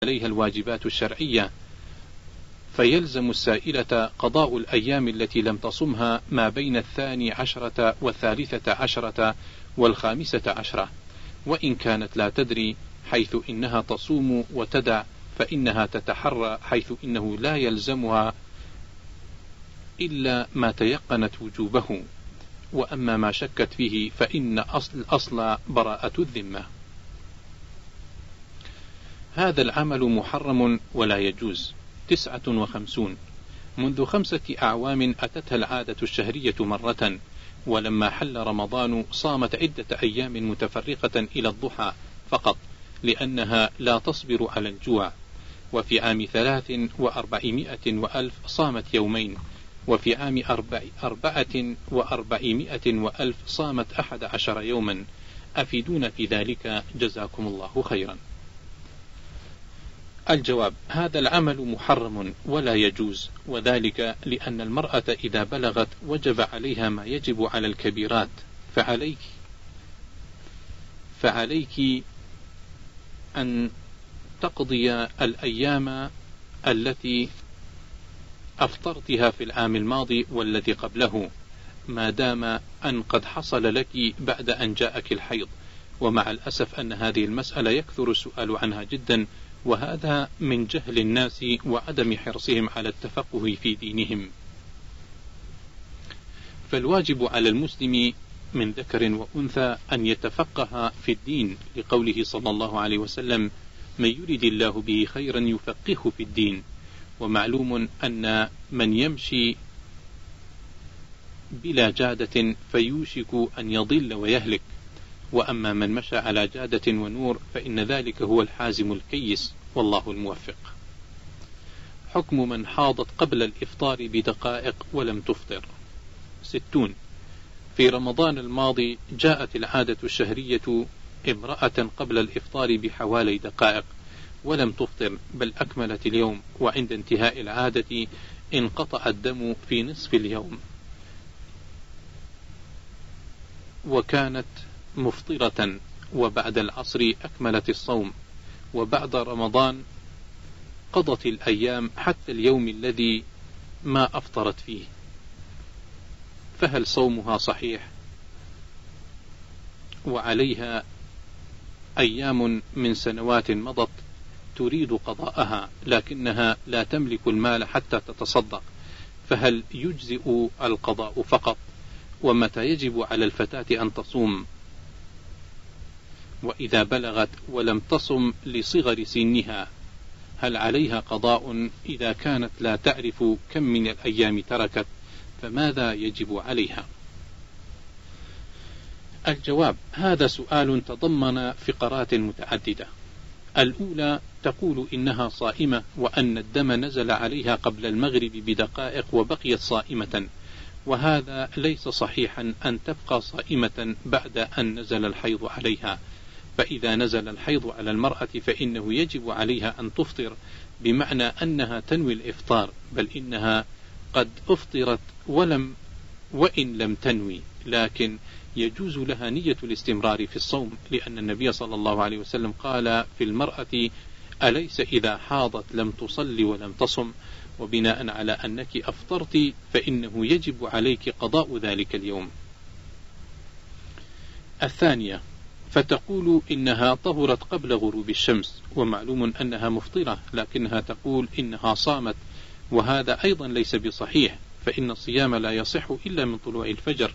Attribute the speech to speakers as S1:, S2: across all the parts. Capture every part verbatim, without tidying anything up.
S1: عليها الواجبات الشرعية، فيلزم السائلة قضاء الأيام التي لم تصمها ما بين الثاني عشرة والثالثة عشرة والخامسة عشرة، وإن كانت لا تدري حيث إنها تصوم وتدع فإنها تتحرى حيث إنه لا يلزمها إلا ما تيقنت وجوبه، وأما ما شكت فيه فإن أصل الأصل براءة الذمة. هذا العمل محرم ولا يجوز. تسعة وخمسون. منذ خمسة أعوام أتتها العادة الشهرية مرة، ولما حل رمضان صامت عدة أيام متفرقة إلى الضحى فقط لأنها لا تصبر على الجوع. وفي عام ثلاث وأربعمائة وألف صامت يومين، وفي عام أربع أربعة وأربعمائة وألف صامت أحد عشر يوما. أفيدون في ذلك جزاكم الله خيرا. الجواب: هذا العمل محرم ولا يجوز، وذلك لأن المرأة إذا بلغت وجب عليها ما يجب على الكبيرات، فعليك فعليك أن تقضي الأيام التي أفطرتها في العام الماضي والذي قبله، ما دام أن قد حصل لك بعد أن جاءك الحيض. ومع الأسف أن هذه المسألة يكثر السؤال عنها جدا، وهذا من جهل الناس وعدم حرصهم على التفقه في دينهم. فالواجب على المسلم من ذكر وأنثى أن يتفقه في الدين، لقوله صلى الله عليه وسلم: من يرد الله به خيرا يفقهه في الدين. ومعلوم أن من يمشي بلا جادة فيوشك أن يضل ويهلك، وأما من مشى على جادة ونور فإن ذلك هو الحازم الكيس، والله الموفق. حكم من حاضت قبل الإفطار بدقائق ولم تفطر. ستون. في رمضان الماضي جاءت العادة الشهرية امرأة قبل الإفطار بحوالي دقائق ولم تفطر، بل أكملت اليوم، وعند انتهاء العادة انقطع الدم في نصف اليوم، وكانت مفطرة، وبعد العصر أكملت الصوم، وبعد رمضان قضت الأيام حتى اليوم الذي ما أفطرت فيه، فهل صومها صحيح؟ وعليها أيام من سنوات مضت تريد قضاءها، لكنها لا تملك المال حتى تتصدق، فهل يجزئ القضاء فقط؟ ومتى يجب على الفتاة أن تصوم؟ وإذا بلغت ولم تصم لصغر سنها هل عليها قضاء؟ إذا كانت لا تعرف كم من الأيام تركت فماذا يجب عليها؟ الجواب: هذا سؤال تضمن فقرات متعددة. الأولى تقول إنها صائمة، وأن الدم نزل عليها قبل المغرب بدقائق وبقيت صائمة، وهذا ليس صحيحا أن تبقى صائمة بعد أن نزل الحيض عليها. فإذا نزل الحيض على المرأة فإنه يجب عليها أن تفطر، بمعنى أنها تنوي الإفطار، بل إنها قد أفطرت ولم وإن لم تنوي، لكن يجوز لها نية الاستمرار في الصوم، لأن النبي صلى الله عليه وسلم قال في المرأة: أليس إذا حاضت لم تصلي ولم تصم؟ وبناء على أنك أفطرت فإنه يجب عليك قضاء ذلك اليوم. الثانية فتقول إنها طهرت قبل غروب الشمس، ومعلوم أنها مفطرة، لكنها تقول إنها صامت، وهذا أيضا ليس بصحيح، فإن الصيام لا يصح إلا من طلوع الفجر.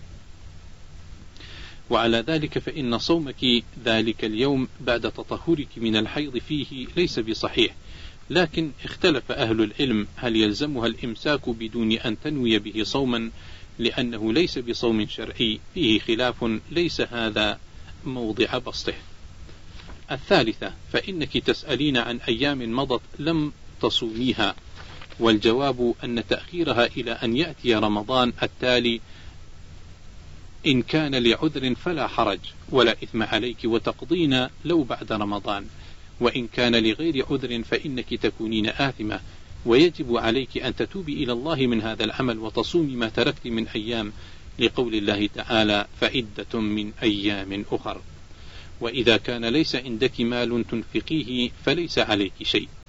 S1: وعلى ذلك فإن صومك ذلك اليوم بعد تطهرك من الحيض فيه ليس بصحيح، لكن اختلف أهل العلم هل يلزمها الإمساك بدون أن تنوي به صوما، لأنه ليس بصوم شرعي، فيه خلاف ليس هذا موضع بسطه. الثالثة فإنك تسألين عن أيام مضت لم تصوميها، والجواب أن تأخيرها إلى أن يأتي رمضان التالي إن كان لعذر فلا حرج ولا إثم عليك، وتقضين لو بعد رمضان، وإن كان لغير عذر فإنك تكونين آثمة، ويجب عليك أن تتوبي إلى الله من هذا العمل وتصومي ما تركت من أيام، لقول الله تعالى: فعدة من أيام أخر. وإذا كان ليس عندك مال تنفقيه فليس عليك شيء.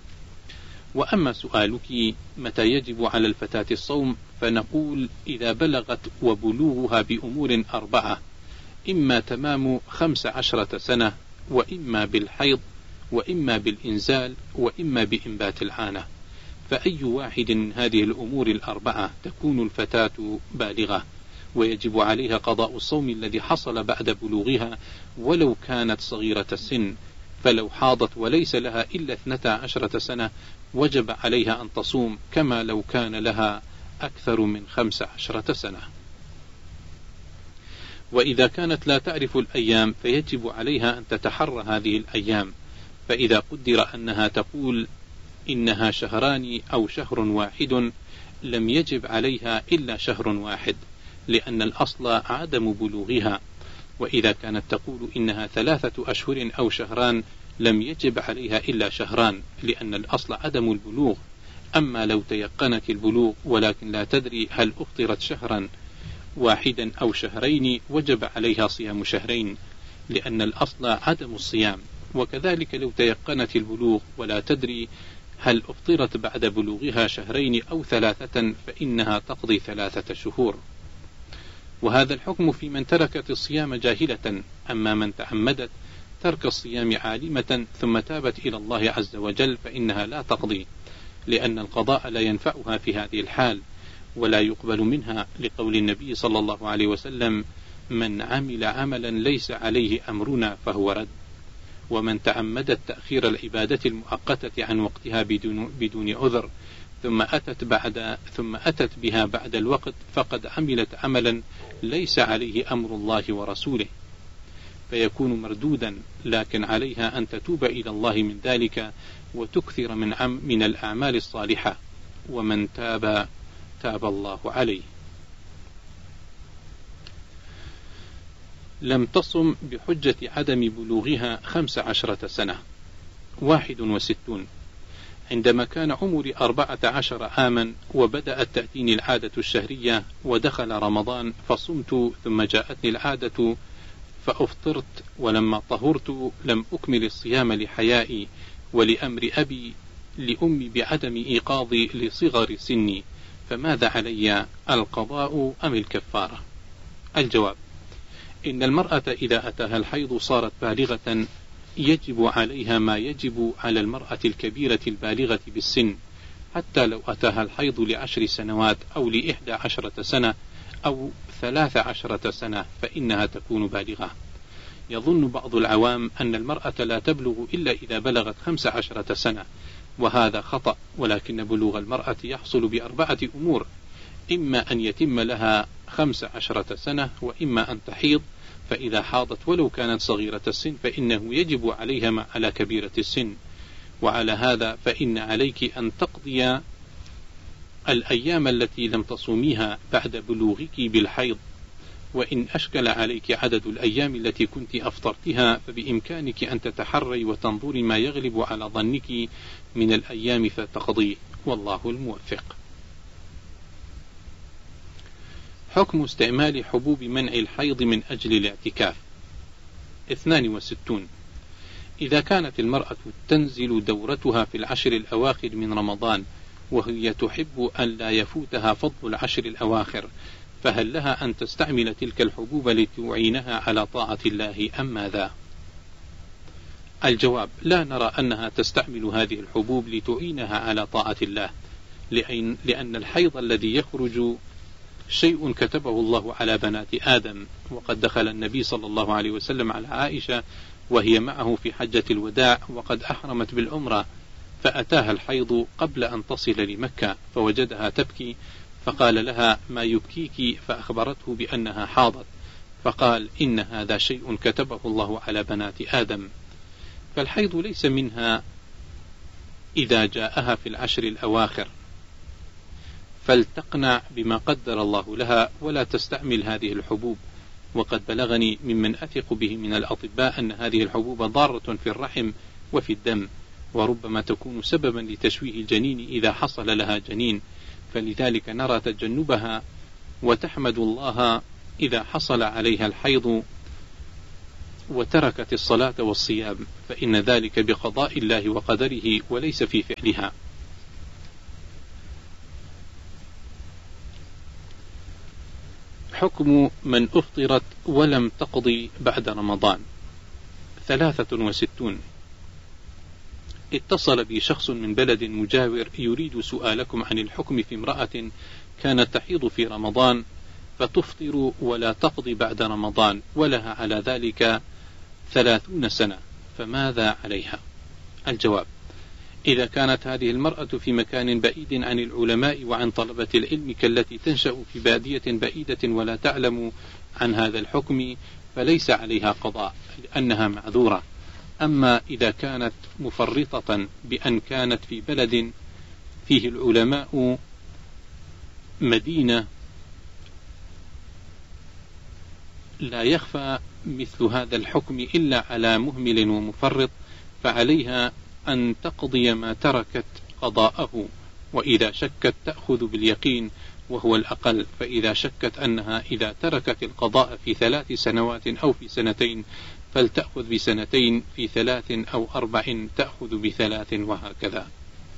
S1: وأما سؤالك متى يجب على الفتاة الصوم، فنقول إذا بلغت وبلوغها بأمور أربعة: إما تمام خمس عشرة سنة، وإما بالحيض، وإما بالإنزال، وإما بإنبات العانة، فأي واحد من هذه الأمور الأربعة تكون الفتاة بالغة، ويجب عليها قضاء الصوم الذي حصل بعد بلوغها ولو كانت صغيرة السن. فلو حاضت وليس لها إلا اثنتا عشرة سنة وجب عليها أن تصوم كما لو كان لها أكثر من خمس عشرة سنة. وإذا كانت لا تعرف الأيام فيجب عليها أن تتحرى هذه الأيام، فإذا قدر أنها تقول إنها شهران أو شهر واحد لم يجب عليها إلا شهر واحد، لأن الأصل عدم بلوغها. وإذا كانت تقول إنها ثلاثة أشهر أو شهران لم يجب عليها إلا شهران، لأن الأصل عدم البلوغ. أما لو تيقنت البلوغ ولكن لا تدري هل أفطرت شهرا واحدا أو شهرين وجب عليها صيام شهرين، لأن الأصل عدم الصيام. وكذلك لو تيقنت البلوغ ولا تدري هل أفطرت بعد بلوغها شهرين أو ثلاثة فإنها تقضي ثلاثة شهور. وهذا الحكم في من تركت الصيام جاهلة. أما من تعمدت ترك الصيام عالمة ثم تابت إلى الله عز وجل فإنها لا تقضي، لأن القضاء لا ينفعها في هذه الحال ولا يقبل منها، لقول النبي صلى الله عليه وسلم: من عمل عملا ليس عليه أمرنا فهو رد. ومن تعمدت تأخير العبادة المؤقتة عن وقتها بدون, بدون عذر ثم أتت, بعد ثم أتت بها بعد الوقت فقد عملت عملا ليس عليه أمر الله ورسوله، فيكون مردودا، لكن عليها أن تتوب إلى الله من ذلك وتكثر من, عم من الأعمال الصالحة، ومن تاب تاب الله عليه. لم تصم بحجة عدم بلوغها خمس عشرة سنة. واحد وستون: عندما كان عمري أربعة عشر عاما وبدأت تأتيني العادة الشهرية ودخل رمضان فصمت، ثم جاءتني العادة فأفطرت، ولما طهرت لم أكمل الصيام لحيائي ولأمر أبي لأمي بعدم إيقاظي لصغر سني، فماذا علي، القضاء أم الكفارة؟ الجواب: إن المرأة إذا أتاها الحيض صارت بالغة يجب عليها ما يجب على المرأة الكبيرة البالغة بالسن، حتى لو أتاها الحيض لعشر سنوات أو لإحدى عشرة سنة أو ثلاث عشرة سنة فإنها تكون بالغة. يظن بعض العوام أن المرأة لا تبلغ إلا إذا بلغت خمس عشرة سنة، وهذا خطأ، ولكن بلوغ المرأة يحصل بأربعة أمور: إما أن يتم لها خمس عشرة سنة، وإما أن تحيض، فإذا حاضت ولو كانت صغيرة السن فإنه يجب عليها ما على كبيرة السن. وعلى هذا فإن عليك أن تقضي الأيام التي لم تصوميها بعد بلوغك بالحيض. وإن أشكل عليك عدد الأيام التي كنت أفطرتها فبإمكانك أن تتحري وتنظري ما يغلب على ظنك من الأيام فتقضيه، والله الموفق. حكم استعمال حبوب منع الحيض من أجل الاعتكاف. اثنان وستون: إذا كانت المرأة تنزل دورتها في العشر الأواخر من رمضان وهي تحب أن لا يفوتها فضل العشر الأواخر، فهل لها أن تستعمل تلك الحبوب لتعينها على طاعة الله أم ماذا؟ الجواب: لا نرى أنها تستعمل هذه الحبوب لتعينها على طاعة الله، لأن, لأن الحيض الذي يخرج شيء كتبه الله على بنات آدم. وقد دخل النبي صلى الله عليه وسلم على عائشة وهي معه في حجة الوداع وقد أحرمت بالعمرة، فأتاها الحيض قبل أن تصل لمكة فوجدها تبكي، فقال لها: ما يبكيك؟ فأخبرته بأنها حاضت، فقال: إن هذا شيء كتبه الله على بنات آدم. فالحيض ليس منها إذا جاءها في العشر الأواخر، فلتقنع بما قدر الله لها ولا تستعمل هذه الحبوب. وقد بلغني ممن أثق به من الأطباء أن هذه الحبوب ضارة في الرحم وفي الدم، وربما تكون سببا لتشويه الجنين إذا حصل لها جنين، فلذلك نرى تجنبها، وتحمد الله إذا حصل عليها الحيض وتركت الصلاة والصيام، فإن ذلك بقضاء الله وقدره وليس في فعلها. حكم من أفطرت ولم تقضي بعد رمضان. ثلاثة وستون. اتصل بي شخص من بلد مجاور يريد سؤالكم عن الحكم في امرأة كانت تحيض في رمضان فتفطر ولا تقضي بعد رمضان ولها على ذلك ثلاثون سنة، فماذا عليها؟ الجواب: إذا كانت هذه المرأة في مكان بعيد عن العلماء وعن طلبة العلم كالتي تنشأ في بادية بعيدة ولا تعلم عن هذا الحكم فليس عليها قضاء لأنها معذورة. أما إذا كانت مفرطة بأن كانت في بلد فيه العلماء مدينة لا يخفى مثل هذا الحكم إلا على مهمل ومفرط، فعليها أن تقضي ما تركت قضاءه، وإذا شكت تأخذ باليقين وهو الأقل، فإذا شكت أنها إذا تركت القضاء في ثلاث سنوات أو في سنتين فلتأخذ بسنتين، في ثلاث أو أربع تأخذ بثلاث، وهكذا.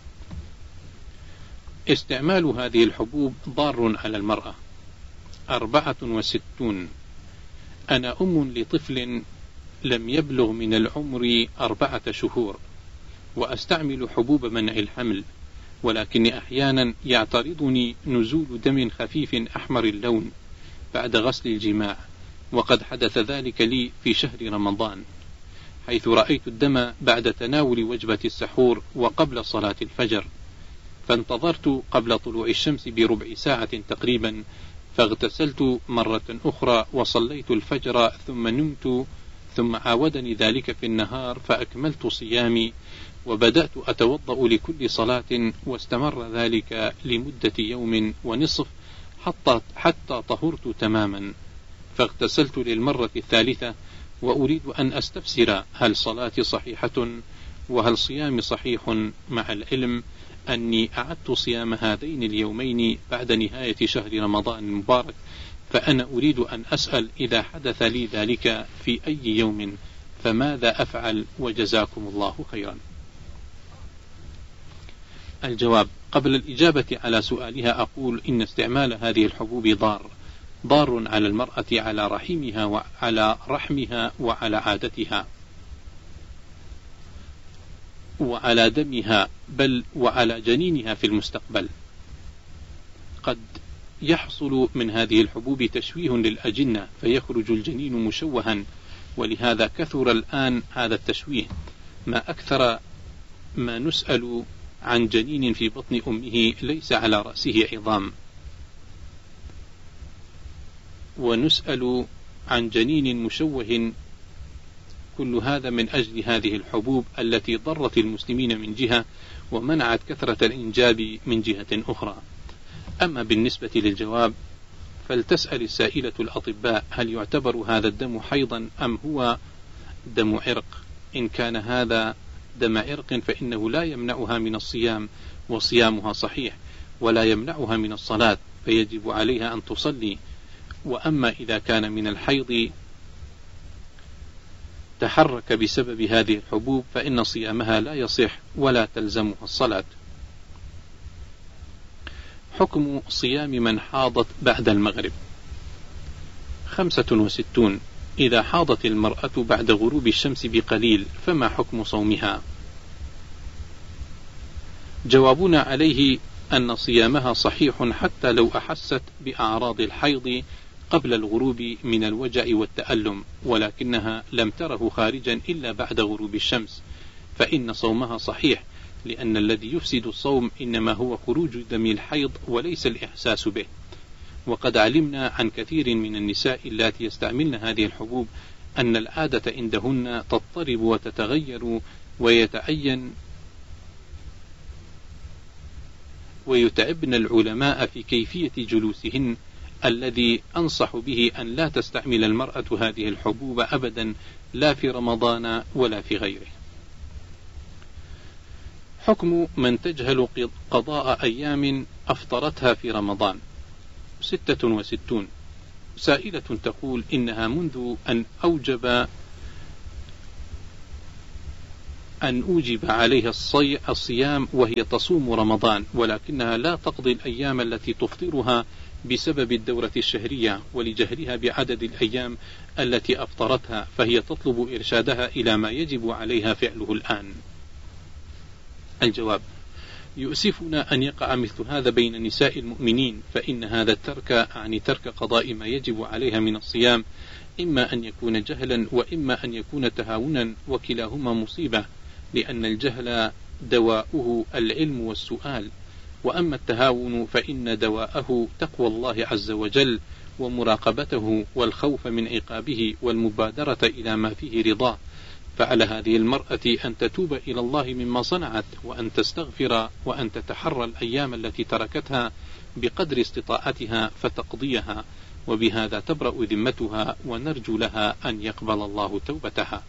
S1: استعمال هذه الحبوب ضار على المرأة. أربعة وستون. أنا أم لطفل لم يبلغ من العمر أربعة شهور، وأستعمل حبوب منع الحمل، ولكن أحيانا يعترضني نزول دم خفيف أحمر اللون بعد غسل الجماع، وقد حدث ذلك لي في شهر رمضان، حيث رأيت الدم بعد تناول وجبة السحور وقبل صلاة الفجر، فانتظرت قبل طلوع الشمس بربع ساعة تقريبا، فاغتسلت مرة أخرى وصليت الفجر ثم نمت، ثم عاودني ذلك في النهار فأكملت صيامي، وبدأت أتوضأ لكل صلاة، واستمر ذلك لمدة يوم ونصف حتى, حتى طهرت تماما، فاغتسلت للمرة الثالثة، وأريد أن أستفسر هل صلاتي صحيحة وهل صيامي صحيح، مع العلم أني أعدت صيام هذين اليومين بعد نهاية شهر رمضان المبارك، فأنا أريد أن أسأل إذا حدث لي ذلك في أي يوم فماذا أفعل، وجزاكم الله خيرا. الجواب: قبل الإجابة على سؤالها أقول إن استعمال هذه الحبوب ضار ضار على المرأة، على رحمها وعلى رحمها وعلى عادتها وعلى دمها، بل وعلى جنينها في المستقبل. قد يحصل من هذه الحبوب تشويه للأجنة فيخرج الجنين مشوها، ولهذا كثر الآن هذا التشويه، ما أكثر ما نسأل عن جنين في بطن أمه ليس على رأسه عظام، ونسأل عن جنين مشوه، كل هذا من أجل هذه الحبوب التي ضرت المسلمين من جهة ومنعت كثرة الإنجاب من جهة أخرى. أما بالنسبة للجواب فلتسأل السائلة الأطباء هل يعتبر هذا الدم حيضا أم هو دم عرق. إن كان هذا دم عرق فإنه لا يمنعها من الصيام، وصيامها صحيح، ولا يمنعها من الصلاة، فيجب عليها أن تصلي. وأما إذا كان من الحيض تحرك بسبب هذه الحبوب فإن صيامها لا يصح ولا تلزمها الصلاة. حكم صيام من حاضت بعد المغرب. خمسة وستون. إذا حاضت المرأة بعد غروب الشمس بقليل فما حكم صومها؟ جوابنا عليه أن صيامها صحيح حتى لو أحست بأعراض الحيض قبل الغروب من الوجع والتألم، ولكنها لم تره خارجا إلا بعد غروب الشمس، فإن صومها صحيح، لأن الذي يفسد الصوم إنما هو خروج دم الحيض وليس الإحساس به. وقد علمنا عن كثير من النساء اللاتي يستعملن هذه الحبوب أن العادة عندهن تضطرب وتتغير، ويتعين ويتعبن العلماء في كيفية جلوسهن، الذي أنصح به أن لا تستعمل المرأة هذه الحبوب أبدا، لا في رمضان ولا في غيره. حكم من تجهل قضاء أيام أفطرتها في رمضان. ستة وستون. سائلة تقول إنها منذ أن أوجب أن أوجب عليها الصيام وهي تصوم رمضان، ولكنها لا تقضي الأيام التي تفطرها بسبب الدورة الشهرية ولجهلها بعدد الأيام التي أفطرتها، فهي تطلب إرشادها إلى ما يجب عليها فعله الآن. الجواب: يؤسفنا أن يقع مثل هذا بين نساء المؤمنين، فإن هذا الترك يعني ترك قضاء ما يجب عليها من الصيام، إما أن يكون جهلا وإما أن يكون تهاونا، وكلاهما مصيبة، لأن الجهل دواؤه العلم والسؤال، وأما التهاون فإن دواءه تقوى الله عز وجل ومراقبته والخوف من عقابه والمبادرة إلى ما فيه رضاه. فعلى هذه المرأة أن تتوب إلى الله مما صنعت، وأن تستغفر، وأن تتحرى الأيام التي تركتها بقدر استطاعتها فتقضيها، وبهذا تبرأ ذمتها، ونرجو لها أن يقبل الله توبتها.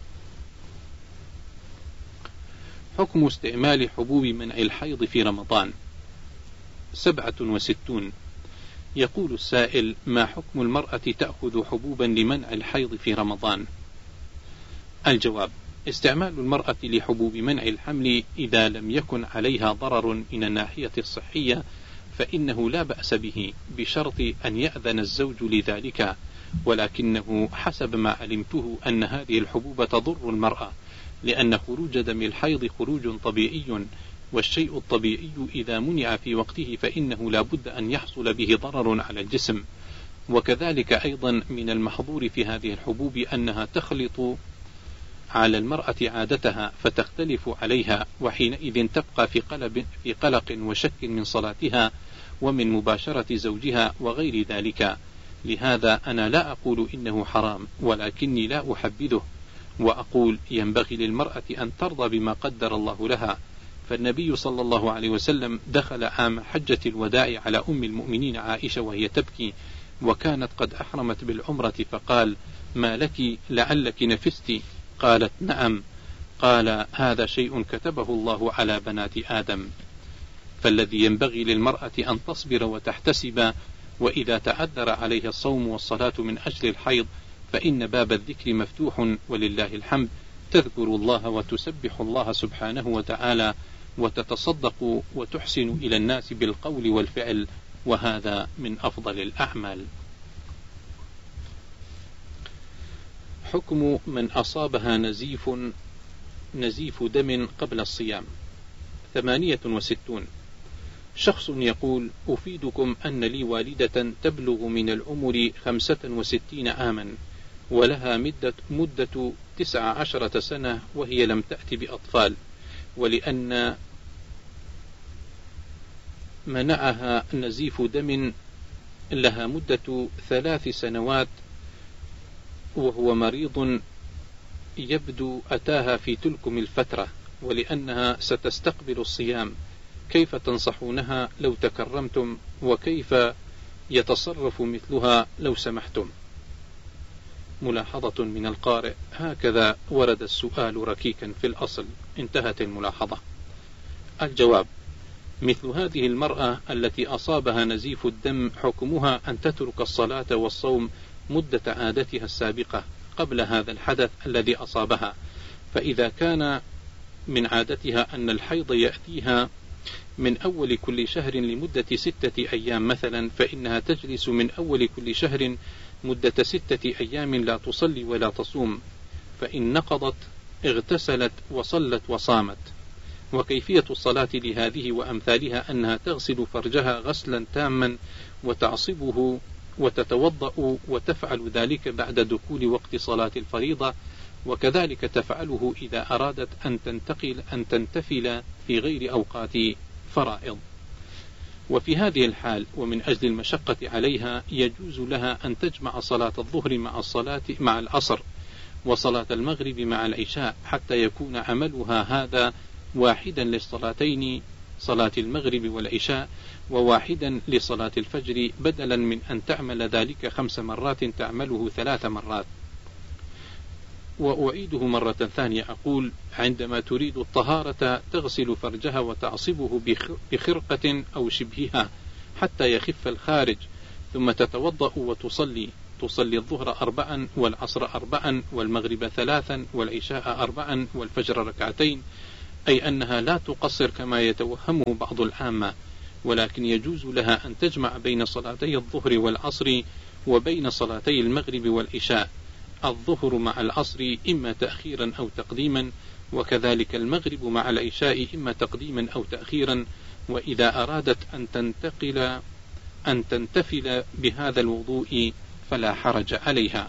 S1: حكم استعمال حبوب منع الحيض في رمضان. سبعة وستون. يقول السائل: ما حكم المرأة تأخذ حبوبا لمنع الحيض في رمضان؟ الجواب: استعمال المرأة لحبوب منع الحمل إذا لم يكن عليها ضرر من الناحية الصحية فإنه لا بأس به، بشرط أن يأذن الزوج لذلك، ولكنه حسب ما علمته أن هذه الحبوب تضر المرأة، لأن خروج دم الحيض خروج طبيعي، والشيء الطبيعي إذا منع في وقته فإنه لا بد أن يحصل به ضرر على الجسم. وكذلك أيضا من المحظور في هذه الحبوب أنها تخلط على المرأة عادتها فتختلف عليها، وحينئذ تبقى في قلق, في قلق وشك من صلاتها ومن مباشرة زوجها وغير ذلك. لهذا أنا لا أقول إنه حرام، ولكني لا أحبذه، وأقول ينبغي للمرأة أن ترضى بما قدر الله لها. فالنبي صلى الله عليه وسلم دخل عام حجة الوداع على أم المؤمنين عائشة وهي تبكي، وكانت قد أحرمت بالعمرة، فقال: ما لك لعلك نفست؟ قالت: نعم. قال: هذا شيء كتبه الله على بنات آدم. فالذي ينبغي للمرأة أن تصبر وتحتسب، وإذا تعذر عليها الصوم والصلاة من أجل الحيض فإن باب الذكر مفتوح ولله الحمد، تذكر الله وتسبح الله سبحانه وتعالى، وتتصدق وتحسن إلى الناس بالقول والفعل، وهذا من أفضل الأعمال. حكم من أصابها نزيف نزيف دم قبل الصيام. ثمانية وستون. شخص يقول: أفيدكم أن لي والدة تبلغ من العمر خمسة وستين عاما، ولها مدة, مدة تسع عشرة سنة وهي لم تأتي بأطفال، ولأن منعها نزيف دم لها مدة ثلاث سنوات وهو مريض يبدو أتاها في تلكم الفترة، ولأنها ستستقبل الصيام، كيف تنصحونها لو تكرمتم؟ وكيف يتصرف مثلها لو سمحتم؟ ملاحظة من القارئ: هكذا ورد السؤال ركيكا في الأصل. انتهت الملاحظة. الجواب: مثل هذه المرأة التي أصابها نزيف الدم حكمها أن تترك الصلاة والصوم مدة عادتها السابقة قبل هذا الحدث الذي أصابها. فإذا كان من عادتها أن الحيض يأتيها من أول كل شهر لمدة ستة أيام مثلا، فإنها تجلس من أول كل شهر مدة ستة أيام لا تصلي ولا تصوم، فإن نقضت اغتسلت وصلت وصامت. وكيفية الصلاة لهذه وأمثالها أنها تغسل فرجها غسلا تاما وتعصبه وتتوضأ، وتفعل ذلك بعد دخول وقت صلاة الفريضة، وكذلك تفعله إذا أرادت أن تنتقل أن تنتفل في غير أوقات فرائض. وفي هذه الحال ومن أجل المشقة عليها يجوز لها أن تجمع صلاة الظهر مع الصلاة مع العصر، وصلاة المغرب مع العشاء، حتى يكون عملها هذا واحدا للصلاتين، صلاة المغرب والعشاء، وواحدا لصلاة الفجر، بدلا من أن تعمل ذلك خمس مرات تعمله ثلاث مرات. وأعيده مرة ثانية أقول: عندما تريد الطهارة تغسل فرجها وتعصبه بخرقة أو شبهها حتى يخف الخارج، ثم تتوضأ وتصلي تصلي الظهر أربعا والعصر أربعا والمغرب ثلاثا والعشاء أربعا والفجر ركعتين، أي أنها لا تقصر كما يتوهمه بعض العامة، ولكن يجوز لها أن تجمع بين صلاتي الظهر والعصر وبين صلاتي المغرب والعشاء، الظهر مع العصر إما تأخيرا أو تقديما، وكذلك المغرب مع العشاء إما تقديما أو تأخيرا. وإذا أرادت أن تنتقل أن تنتفل بهذا الوضوء فلا حرج عليها.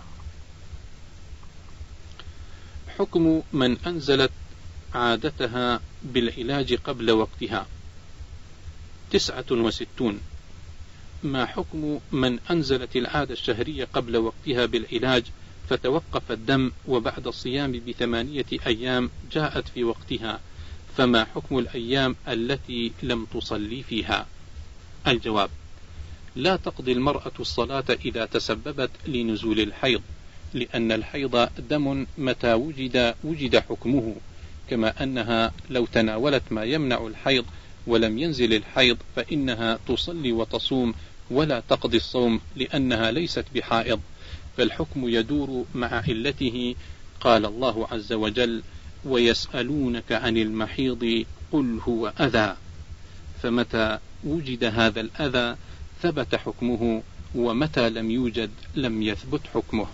S1: حكم من أنزلت عادتها بالعلاج قبل وقتها. تسعة وستون. ما حكم من أنزلت العادة الشهرية قبل وقتها بالعلاج فتوقف الدم وبعد الصيام بثمانية أيام جاءت في وقتها، فما حكم الأيام التي لم تصلي فيها؟ الجواب: لا تقضي المرأة الصلاة إذا تسببت لنزول الحيض، لأن الحيض دم متى وجد وجد حكمه، كما أنها لو تناولت ما يمنع الحيض ولم ينزل الحيض فإنها تصلي وتصوم ولا تقضي الصوم لأنها ليست بحائض، فالحكم يدور مع علته. قال الله عز وجل: ويسألونك عن المحيض قل هو أذى، فمتى وجد هذا الأذى ثبت حكمه، ومتى لم يوجد لم يثبت حكمه.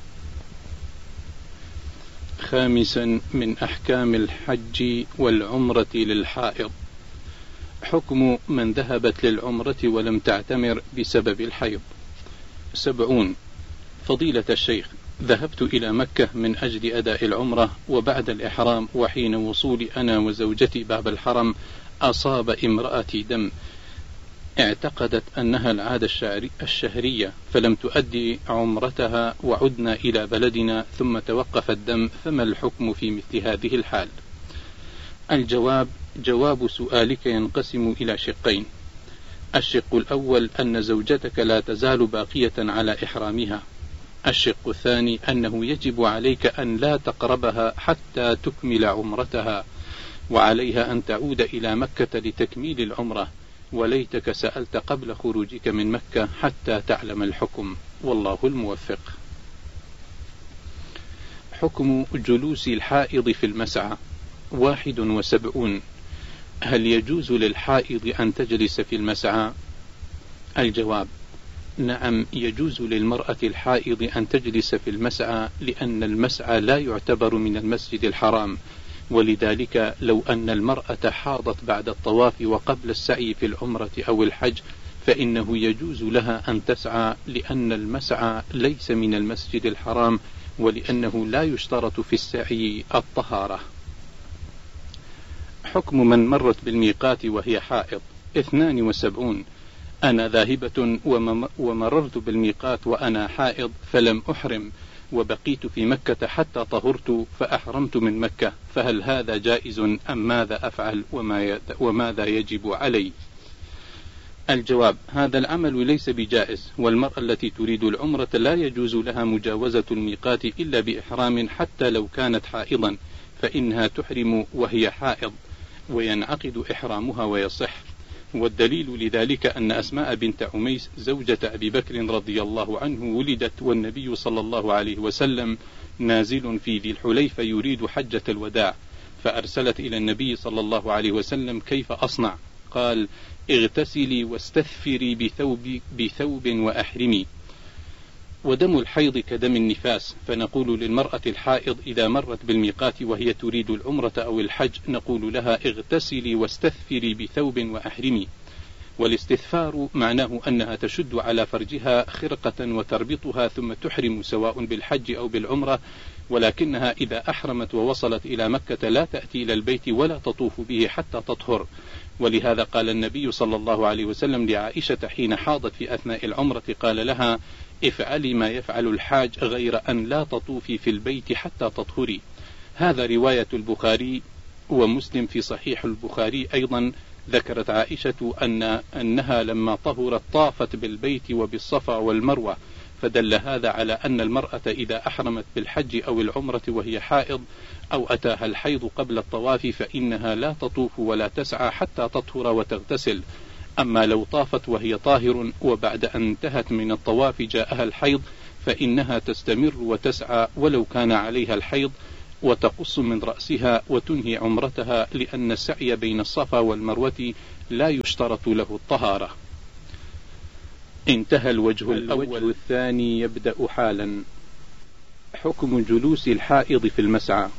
S1: خامسا من أحكام الحج والعمرة للحائض. حكم من ذهبت للعمرة ولم تعتمر بسبب الحيض. سبعون. فضيلة الشيخ، ذهبت إلى مكة من أجل أداء العمرة، وبعد الإحرام وحين وصولي أنا وزوجتي باب الحرم أصاب امرأتي دم، اعتقدت أنها العادة الشهرية فلم تؤدي عمرتها، وعدنا إلى بلدنا ثم توقف الدم، فما الحكم في مثل هذه الحال؟ الجواب: جواب سؤالك ينقسم إلى شقين. الشق الأول أن زوجتك لا تزال باقية على إحرامها. الشق الثاني أنه يجب عليك أن لا تقربها حتى تكمل عمرتها، وعليها أن تعود إلى مكة لتكميل العمرة، وليتك سألت قبل خروجك من مكة حتى تعلم الحكم، والله الموفق. حكم جلوس الحائض في المسعى. واحد وسبعون. هل يجوز للحائض أن تجلس في المسعى؟ الجواب: نعم، يجوز للمرأة الحائض أن تجلس في المسعى، لأن المسعى لا يعتبر من المسجد الحرام، ولذلك لو أن المرأة حاضت بعد الطواف وقبل السعي في العمرة أو الحج فإنه يجوز لها أن تسعى، لأن المسعى ليس من المسجد الحرام، ولأنه لا يشترط في السعي الطهارة. حكم من مرت بالميقات وهي حائض. اثنان وسبعون. أنا ذاهبة ومررت بالميقات وأنا حائض فلم أحرم، وبقيت في مكة حتى طهرت فأحرمت من مكة، فهل هذا جائز أم ماذا أفعل وماذا يجب علي؟ الجواب: هذا العمل ليس بجائز، والمرأة التي تريد العمرة لا يجوز لها مجاوزة الميقات إلا بإحرام حتى لو كانت حائضا، فإنها تحرم وهي حائض وينعقد إحرامها ويصح. والدليل لذلك أن أسماء بنت عميس زوجة أبي بكر رضي الله عنه ولدت والنبي صلى الله عليه وسلم نازل في ذي الحليفة يريد حجة الوداع، فأرسلت إلى النبي صلى الله عليه وسلم: كيف أصنع؟ قال: اغتسلي واستثفري بثوب, بثوب وأحرمي. ودم الحيض كدم النفاس، فنقول للمرأة الحائض إذا مرت بالميقات وهي تريد العمرة أو الحج نقول لها: اغتسلي واستثفري بثوب وأحرمي. والاستثفار معناه أنها تشد على فرجها خرقة وتربطها ثم تحرم سواء بالحج أو بالعمرة، ولكنها إذا أحرمت ووصلت إلى مكة لا تأتي إلى البيت ولا تطوف به حتى تطهر. ولهذا قال النبي صلى الله عليه وسلم لعائشة حين حاضت في أثناء العمرة قال لها: افعلي ما يفعل الحاج غير أن لا تطوفي في البيت حتى تطهري. هذا رواية البخاري ومسلم. في صحيح البخاري أيضا ذكرت عائشة أن أنها لما طهرت طافت بالبيت وبالصفا والمروة، فدل هذا على أن المرأة إذا أحرمت بالحج أو العمرة وهي حائض أو أتاها الحيض قبل الطواف فإنها لا تطوف ولا تسعى حتى تطهر وتغتسل. أما لو طافت وهي طاهر وبعد أن انتهت من الطواف جاءها الحيض فإنها تستمر وتسعى ولو كان عليها الحيض، وتقص من رأسها وتنهي عمرتها، لأن السعي بين الصفا والمروة لا يشترط له الطهارة. انتهى الوجه الأول. الثاني يبدأ حالا. حكم جلوس الحائض في المسعى.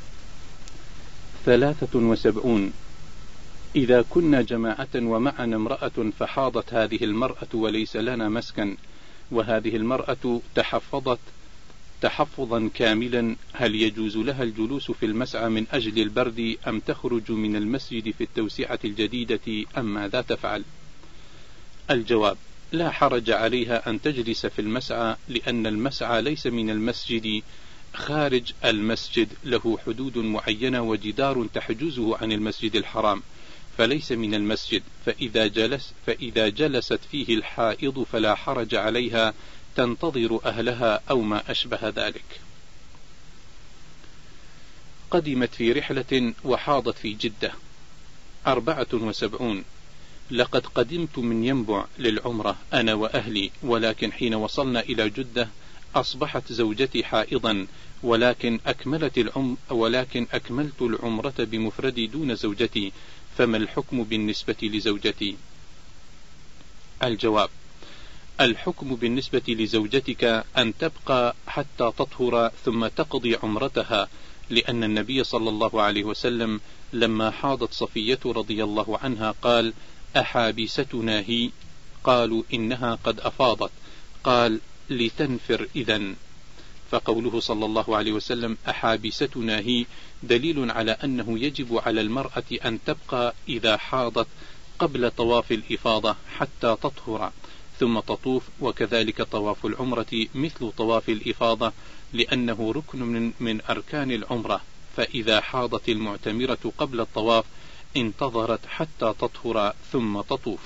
S1: ثلاثة وسبعون. إذا كنا جماعة ومعنا امرأة فحاضت هذه المرأة وليس لنا مسكن، وهذه المرأة تحفظت تحفظا كاملا، هل يجوز لها الجلوس في المسعى من أجل البرد، أم تخرج من المسجد في التوسعة الجديدة، أم ماذا تفعل؟ الجواب: لا حرج عليها أن تجلس في المسعى، لأن المسعى ليس من المسجد، خارج المسجد له حدود معينة وجدار تحجزه عن المسجد الحرام، فليس من المسجد، فإذا جلس فإذا جلست فيه الحائض فلا حرج عليها، تنتظر أهلها أو ما أشبه ذلك. قدمت في رحلة وحاضت في جدة. أربعة وسبعون. لقد قدمت من ينبع للعمرة أنا وأهلي، ولكن حين وصلنا إلى جدة أصبحت زوجتي حائضا، ولكن أكملت العم ولكن أكملت العمرة بمفردي دون زوجتي، فما الحكم بالنسبة لزوجتي؟ الجواب: الحكم بالنسبة لزوجتك أن تبقى حتى تطهر ثم تقضي عمرتها، لأن النبي صلى الله عليه وسلم لما حاضت صفية رضي الله عنها قال: أحابستنا هي؟ قالوا: إنها قد أفاضت. قال: لتنفر إذن. فقوله صلى الله عليه وسلم أحابستنا هي دليل على أنه يجب على المرأة أن تبقى إذا حاضت قبل طواف الإفاضة حتى تطهر ثم تطوف، وكذلك طواف العمرة مثل طواف الإفاضة، لأنه ركن من, من أركان العمرة، فإذا حاضت المعتمرة قبل الطواف انتظرت حتى تطهر ثم تطوف.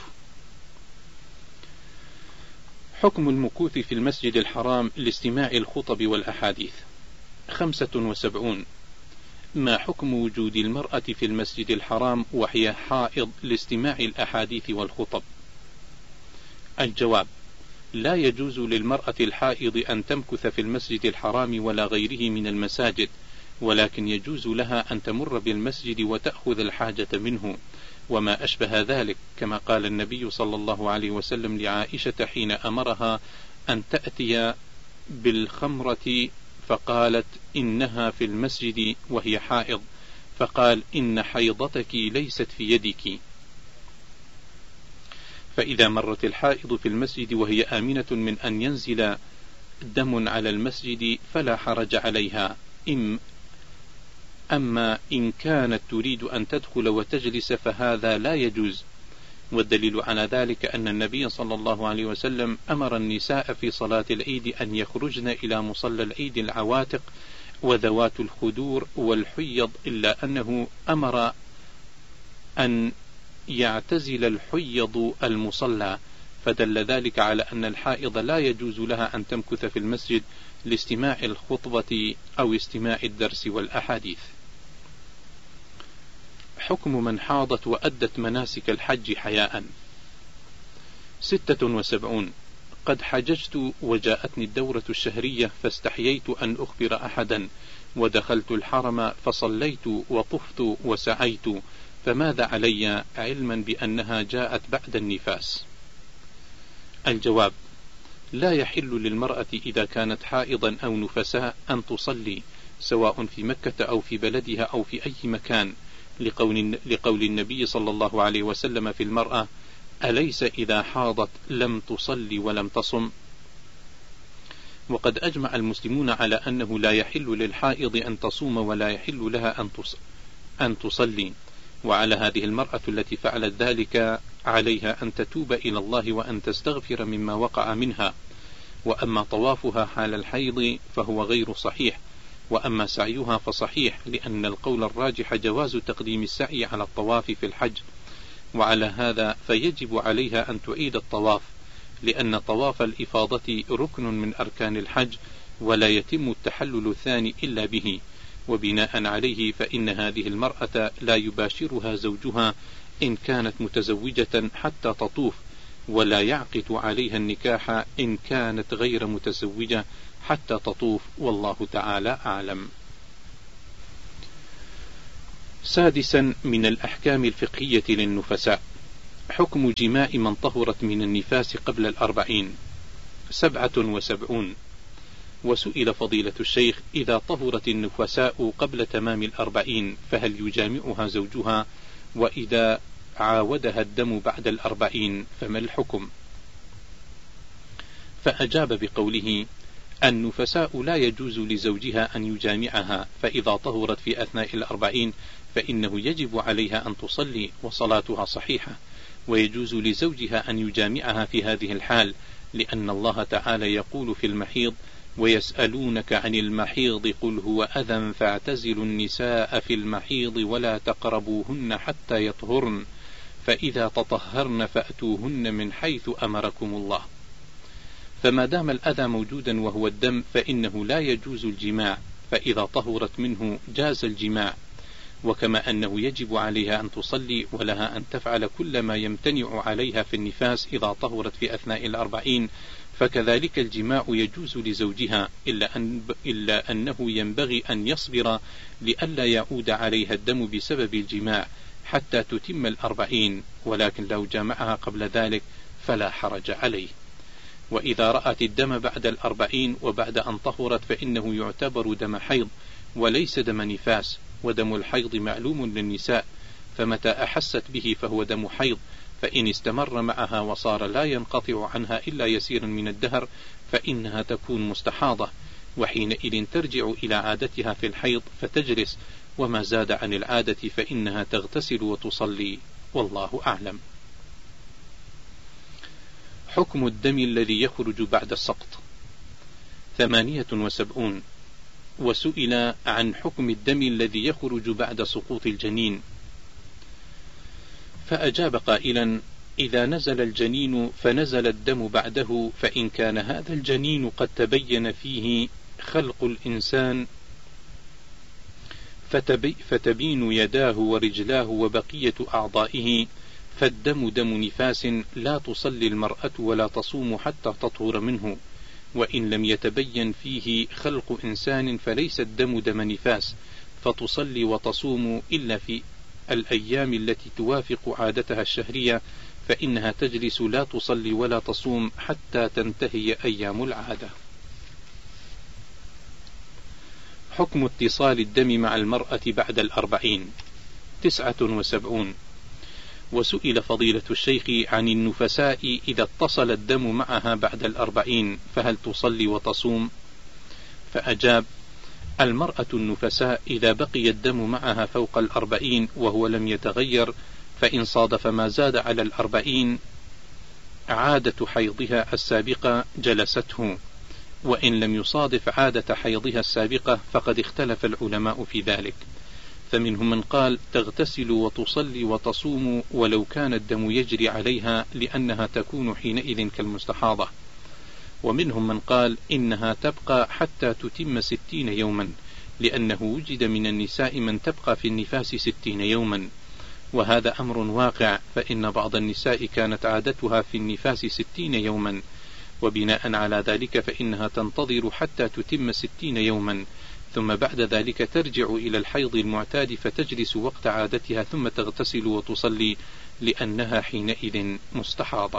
S1: حكم المكوث في المسجد الحرام لاستماع الخطب والأحاديث. خمسة وسبعون. ما حكم وجود المرأة في المسجد الحرام وهي حائض لاستماع الأحاديث والخطب؟ الجواب: لا يجوز للمرأة الحائض أن تمكث في المسجد الحرام ولا غيره من المساجد، ولكن يجوز لها أن تمر بالمسجد وتأخذ الحاجة منه وما أشبه ذلك، كما قال النبي صلى الله عليه وسلم لعائشة حين أمرها أن تأتي بالخمرة فقالت: إنها في المسجد وهي حائض، فقال: إن حيضتك ليست في يدك. فإذا مرت الحائض في المسجد وهي آمنة من أن ينزل دم على المسجد فلا حرج عليها، إم أما إن كانت تريد أن تدخل وتجلس فهذا لا يجوز، والدليل على ذلك أن النبي صلى الله عليه وسلم أمر النساء في صلاة العيد أن يخرجن إلى مصلى العيد العواتق وذوات الخدور والحيض، إلا أنه أمر أن يعتزل الحيض المصلى، فدل ذلك على أن الحائض لا يجوز لها أن تمكث في المسجد لاستماع الخطبة أو استماع الدرس والأحاديث. حكم من حاضت وأدت مناسك الحج حياء. ستة وسبعون. قد حججت وجاءتني الدورة الشهرية فاستحييت أن أخبر أحدا، ودخلت الحرم فصليت وطفت وسعيت، فماذا علي علما بأنها جاءت بعد النفاس؟ الجواب: لا يحل للمرأة إذا كانت حائضا أو نفساء أن تصلي، سواء في مكة أو في بلدها أو في أي مكان، لقول, لقول النبي صلى الله عليه وسلم في المرأة: أليس إذا حاضت لم تصلي ولم تصم؟ وقد أجمع المسلمون على أنه لا يحل للحائض أن تصوم ولا يحل لها أن تصلي، وعلى هذه المرأة التي فعلت ذلك عليها أن تتوب إلى الله وأن تستغفر مما وقع منها. وأما طوافها حال الحيض فهو غير صحيح، وأما سعيها فصحيح، لأن القول الراجح جواز تقديم السعي على الطواف في الحج، وعلى هذا فيجب عليها أن تعيد الطواف، لأن طواف الإفاضة ركن من أركان الحج، ولا يتم التحلل الثاني إلا به، وبناء عليه فإن هذه المرأة لا يباشرها زوجها إن كانت متزوجة حتى تطوف، ولا يعقد عليها النكاح إن كانت غير متزوجة حتى تطوف، والله تعالى أعلم. سادسا من الأحكام الفقهية للنفساء: حكم جماع من طهرت من النفاس قبل الأربعين. سبعة وسبعون. وسئل فضيلة الشيخ: إذا طهرت النفساء قبل تمام الأربعين فهل يجامعها زوجها؟ وإذا عاودها الدم بعد الأربعين فما الحكم؟ فأجاب بقوله: النفساء لا يجوز لزوجها أن يجامعها، فإذا طهرت في أثناء الأربعين فإنه يجب عليها أن تصلي وصلاتها صحيحة، ويجوز لزوجها أن يجامعها في هذه الحال، لأن الله تعالى يقول في المحيض: ويسألونك عن المحيض قل هو أذى فاعتزلوا النساء في المحيض ولا تقربوهن حتى يطهرن فإذا تطهرن فأتوهن من حيث أمركم الله. فما دام الأذى موجودا وهو الدم فإنه لا يجوز الجماع، فإذا طهرت منه جاز الجماع. وكما أنه يجب عليها أن تصلي ولها أن تفعل كل ما يمتنع عليها في النفاس إذا طهرت في أثناء الأربعين، فكذلك الجماع يجوز لزوجها، إلا, أن إلا أنه ينبغي أن يصبر لئلا يعود عليها الدم بسبب الجماع حتى تتم الأربعين، ولكن لو جامعها قبل ذلك فلا حرج عليه. وإذا رأت الدم بعد الأربعين وبعد أن طهرت فإنه يعتبر دم حيض وليس دم نفاس، ودم الحيض معلوم للنساء، فمتى أحست به فهو دم حيض، فإن استمر معها وصار لا ينقطع عنها إلا يسير من الدهر فإنها تكون مستحاضة، وحينئذ ترجع إلى عادتها في الحيض فتجلس، وما زاد عن العادة فإنها تغتسل وتصلي، والله أعلم. حكم الدم الذي يخرج بعد السقط. ثمانية وسبعون. وسئل عن حكم الدم الذي يخرج بعد سقوط الجنين، فأجاب قائلا: إذا نزل الجنين فنزل الدم بعده، فإن كان هذا الجنين قد تبين فيه خلق الإنسان فتبي فتبين يداه ورجلاه وبقية أعضائه فالدم دم نفاس لا تصلي المرأة ولا تصوم حتى تطهر منه، وإن لم يتبين فيه خلق إنسان فليس الدم دم نفاس، فتصلي وتصوم إلا في الأيام التي توافق عادتها الشهرية، فإنها تجلس لا تصلي ولا تصوم حتى تنتهي أيام العادة. حكم اتصال الدم مع المرأة بعد الأربعين. تسعة وسبعون. وسئل فضيلة الشيخ عن النفساء إذا اتصل الدم معها بعد الأربعين فهل تصلي وتصوم؟ فأجاب: المرأة النفساء إذا بقي الدم معها فوق الأربعين وهو لم يتغير، فإن صادف ما زاد على الأربعين عادة حيضها السابقة جلسته، وإن لم يصادف عادة حيضها السابقة فقد اختلف العلماء في ذلك، فمنهم من قال تغتسل وتصلي وتصوم ولو كان الدم يجري عليها لأنها تكون حينئذ كالمستحاضة، ومنهم من قال إنها تبقى حتى تتم ستين يوما، لأنه وجد من النساء من تبقى في النفاس ستين يوما، وهذا أمر واقع، فإن بعض النساء كانت عادتها في النفاس ستين يوما، وبناء على ذلك فإنها تنتظر حتى تتم ستين يوما، ثم بعد ذلك ترجع إلى الحيض المعتاد فتجلس وقت عادتها ثم تغتسل وتصلي لأنها حينئذ مستحاضة.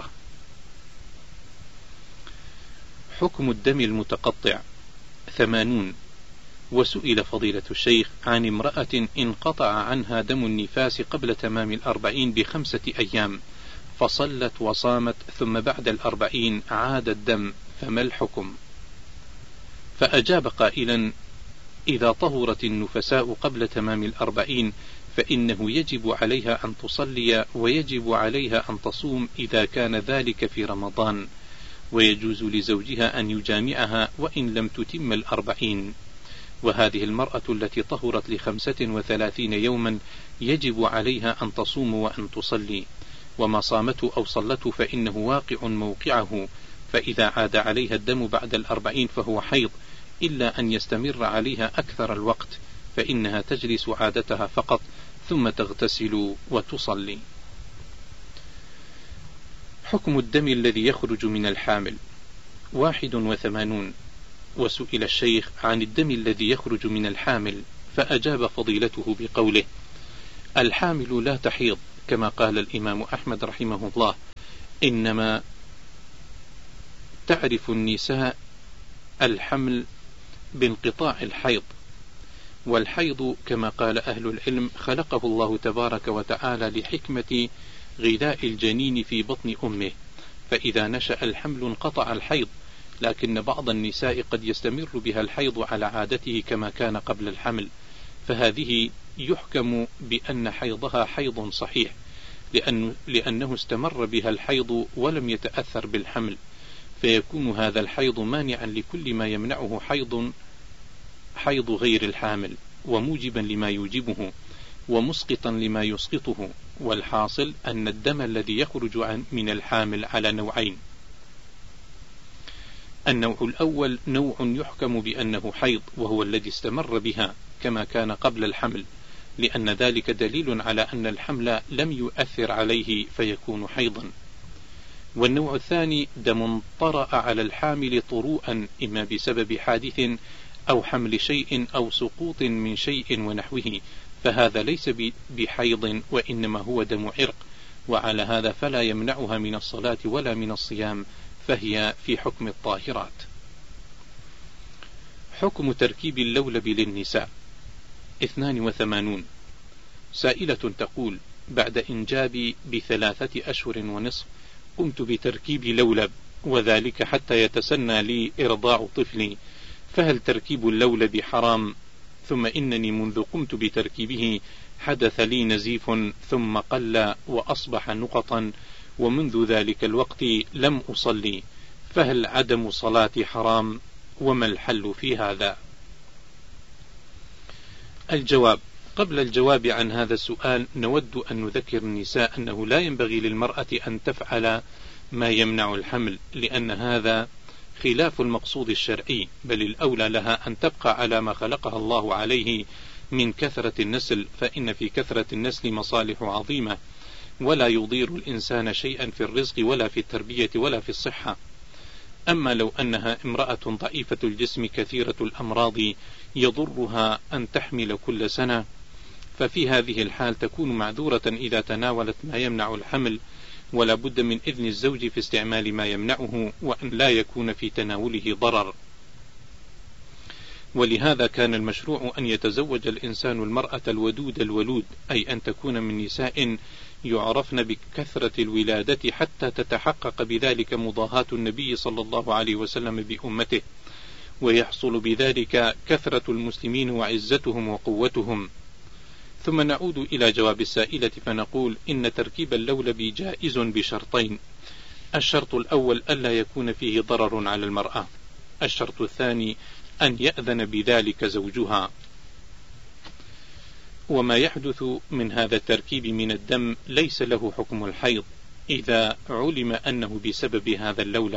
S1: حكم الدم المتقطع. ثمانون. وسئل فضيلة الشيخ عن امرأة انقطع عنها دم النفاس قبل تمام الأربعين بخمسة أيام، فصلت وصامت ثم بعد الأربعين عاد الدم، فما الحكم؟ فأجاب قائلا: إذا طهرت النفساء قبل تمام الأربعين فإنه يجب عليها أن تصلي، ويجب عليها أن تصوم إذا كان ذلك في رمضان، ويجوز لزوجها أن يجامعها وإن لم تتم الأربعين. وهذه المرأة التي طهرت لخمسة وثلاثين يوما يجب عليها أن تصوم وأن تصلي، وما صامته أو صلته فإنه واقع موقعه، فإذا عاد عليها الدم بعد الأربعين فهو حيض، إلا أن يستمر عليها أكثر الوقت فإنها تجلس عادتها فقط ثم تغتسل وتصلي. حكم الدم الذي يخرج من الحامل. واحد وثمانون. وسئل الشيخ عن الدم الذي يخرج من الحامل، فأجاب فضيلته بقوله: الحامل لا تحيض كما قال الإمام أحمد رحمه الله، إنما تعرف النساء الحمل بانقطاع الحيض، والحيض كما قال أهل العلم خلقه الله تبارك وتعالى لحكمة غذاء الجنين في بطن أمه، فإذا نشأ الحمل انقطع الحيض، لكن بعض النساء قد يستمر بها الحيض على عادته كما كان قبل الحمل، فهذه يحكم بأن حيضها حيض صحيح، لأن لأنه استمر بها الحيض ولم يتأثر بالحمل، فيكون هذا الحيض مانعا لكل ما يمنعه حيض حيض غير الحامل، وموجبا لما يوجبه، ومسقطا لما يسقطه. والحاصل أن الدم الذي يخرج من الحامل على نوعين: النوع الأول نوع يحكم بأنه حيض، وهو الذي استمر بها كما كان قبل الحمل، لأن ذلك دليل على أن الحمل لم يؤثر عليه فيكون حيضا. والنوع الثاني دم طرأ على الحامل طروءا، إما بسبب حادث أو حمل شيء أو سقوط من شيء ونحوه، فهذا ليس بحيض وإنما هو دم عرق، وعلى هذا فلا يمنعها من الصلاة ولا من الصيام، فهي في حكم الطاهرات. حكم تركيب اللولب للنساء. اثنان وثمانون. سائلة تقول: بعد إنجابي بثلاثة أشهر ونصف قمت بتركيب لولب، وذلك حتى يتسنى لي إرضاع طفلي، فهل تركيب اللولب حرام؟ ثم إنني منذ قمت بتركيبه حدث لي نزيف ثم قل وأصبح نقطا، ومنذ ذلك الوقت لم أصلي، فهل عدم صلاتي حرام؟ وما الحل في هذا؟ الجواب: قبل الجواب عن هذا السؤال نود أن نذكر النساء أنه لا ينبغي للمرأة أن تفعل ما يمنع الحمل، لأن هذا خلاف المقصود الشرعي، بل الأولى لها أن تبقى على ما خلقها الله عليه من كثرة النسل، فإن في كثرة النسل مصالح عظيمة، ولا يضير الإنسان شيئا في الرزق ولا في التربية ولا في الصحة. أما لو أنها امرأة ضعيفة الجسم كثيرة الأمراض يضرها أن تحمل كل سنة، ففي هذه الحال تكون معذورة إذا تناولت ما يمنع الحمل، ولا بد من إذن الزوج في استعمال ما يمنعه، وأن لا يكون في تناوله ضرر. ولهذا كان المشروع أن يتزوج الإنسان المرأة الودود الولود، أي أن تكون من نساء يعرفن بكثرة الولادة حتى تتحقق بذلك مضاهاة النبي صلى الله عليه وسلم بأمته، ويحصل بذلك كثرة المسلمين وعزتهم وقوتهم. ثم نعود إلى جواب السائلة فنقول: إن تركيب اللولب جائز بشرطين: الشرط الأول ألا يكون فيه ضرر على المرأة، الشرط الثاني أن يأذن بذلك زوجها. وما يحدث من هذا التركيب من الدم ليس له حكم الحيض إذا علم أنه بسبب هذا اللولب،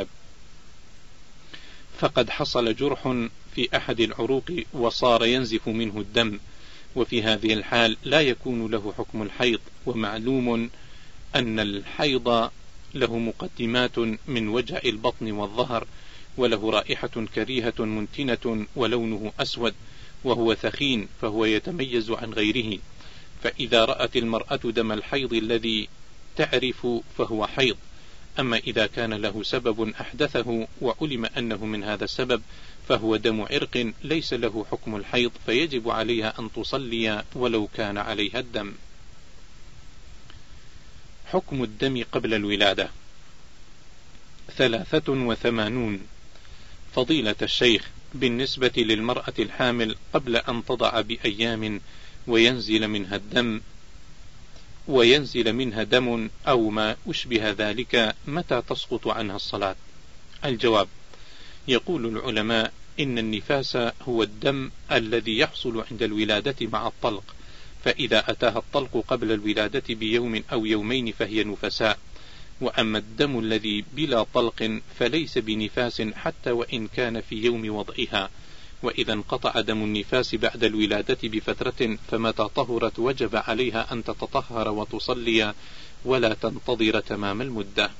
S1: فقد حصل جرح في أحد العروق وصار ينزف منه الدم، وفي هذه الحال لا يكون له حكم الحيض. ومعلوم أن الحيض له مقدمات من وجع البطن والظهر، وله رائحة كريهة منتنة ولونه أسود وهو ثخين، فهو يتميز عن غيره، فإذا رأت المرأة دم الحيض الذي تعرف فهو حيض. أما إذا كان له سبب أحدثه وعلم أنه من هذا السبب فهو دم عرق ليس له حكم الحيض، فيجب عليها أن تصلي ولو كان عليها الدم. حكم الدم قبل الولادة. ثلاثة وثمانون. فضيلة الشيخ، بالنسبة للمرأة الحامل قبل أن تضع بأيام وينزل منها الدم وينزل منها دم أو ما أشبه ذلك، متى تسقط عنها الصلاة؟ الجواب: يقول العلماء إن النفاس هو الدم الذي يحصل عند الولادة مع الطلق، فإذا أتاها الطلق قبل الولادة بيوم أو يومين فهي نفساء، وأما الدم الذي بلا طلق فليس بنفاس حتى وإن كان في يوم وضعها، وإذا انقطع دم النفاس بعد الولادة بفترة فمتى طهرت وجب عليها أن تتطهر وتصلي ولا تنتظر تمام المدة.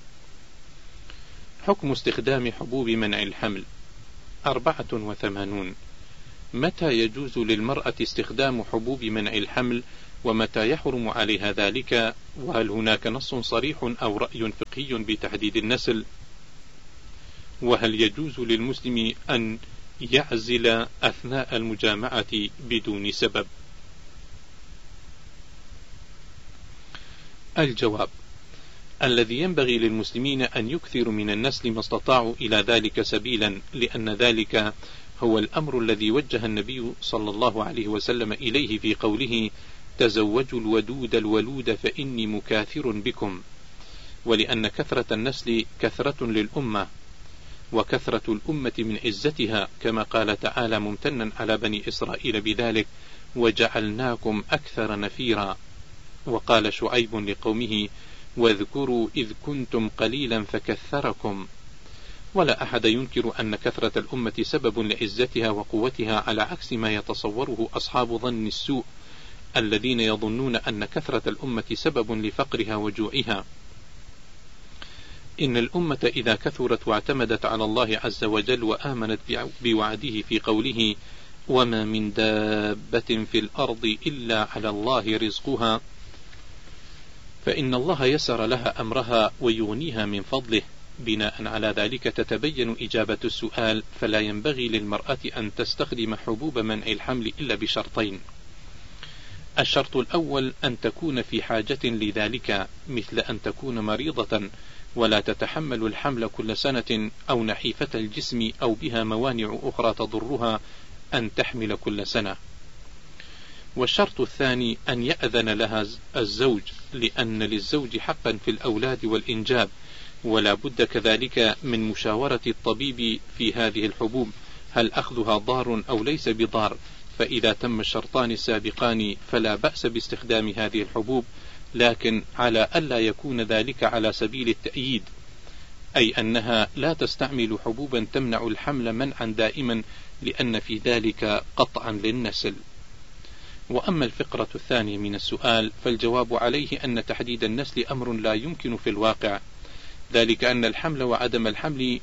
S1: حكم استخدام حبوب منع الحمل. أربعة وثمانون. متى يجوز للمرأة استخدام حبوب منع الحمل ومتى يحرم عليها ذلك، وهل هناك نص صريح أو رأي فقهي بتحديد النسل، وهل يجوز للمسلم أن يعزل أثناء المجامعة بدون سبب؟ الجواب: الذي ينبغي للمسلمين أن يكثروا من النسل ما استطاعوا إلى ذلك سبيلا، لأن ذلك هو الأمر الذي وجه النبي صلى الله عليه وسلم إليه في قوله: تزوجوا الودود الولود فإني مكاثر بكم، ولأن كثرة النسل كثرة للأمة، وكثرة الأمة من عزتها، كما قال تعالى ممتنا على بني إسرائيل بذلك: وجعلناكم أكثر نفيرا. وقال شعيب لقومه: واذكروا إذ كنتم قليلا فكثركم. ولا أحد ينكر أن كثرة الأمة سبب لعزتها وقوتها، على عكس ما يتصوره أصحاب ظن السوء الذين يظنون أن كثرة الأمة سبب لفقرها وجوعها. إن الأمة إذا كثرت واعتمدت على الله عز وجل وآمنت بوعده في قوله: وما من دابة في الأرض إلا على الله رزقها، فإن الله يسر لها أمرها ويغنيها من فضله. بناء على ذلك تتبين إجابة السؤال، فلا ينبغي للمرأة أن تستخدم حبوب منع الحمل إلا بشرطين: الشرط الأول أن تكون في حاجة لذلك، مثل أن تكون مريضة ولا تتحمل الحمل كل سنة، أو نحيفة الجسم، أو بها موانع أخرى تضرها أن تحمل كل سنة. والشرط الثاني أن يأذن لها الزوج، لأن للزوج حقا في الأولاد والإنجاب، ولا بد كذلك من مشاورة الطبيب في هذه الحبوب، هل أخذها ضار أو ليس بضار. فإذا تم الشرطان السابقان فلا بأس باستخدام هذه الحبوب، لكن على ألا يكون ذلك على سبيل التأييد، أي أنها لا تستعمل حبوبا تمنع الحمل منعا دائما، لأن في ذلك قطعا للنسل. وأما الفقرة الثانية من السؤال فالجواب عليه أن تحديد النسل أمر لا يمكن في الواقع، ذلك أن الحمل وعدم الحمل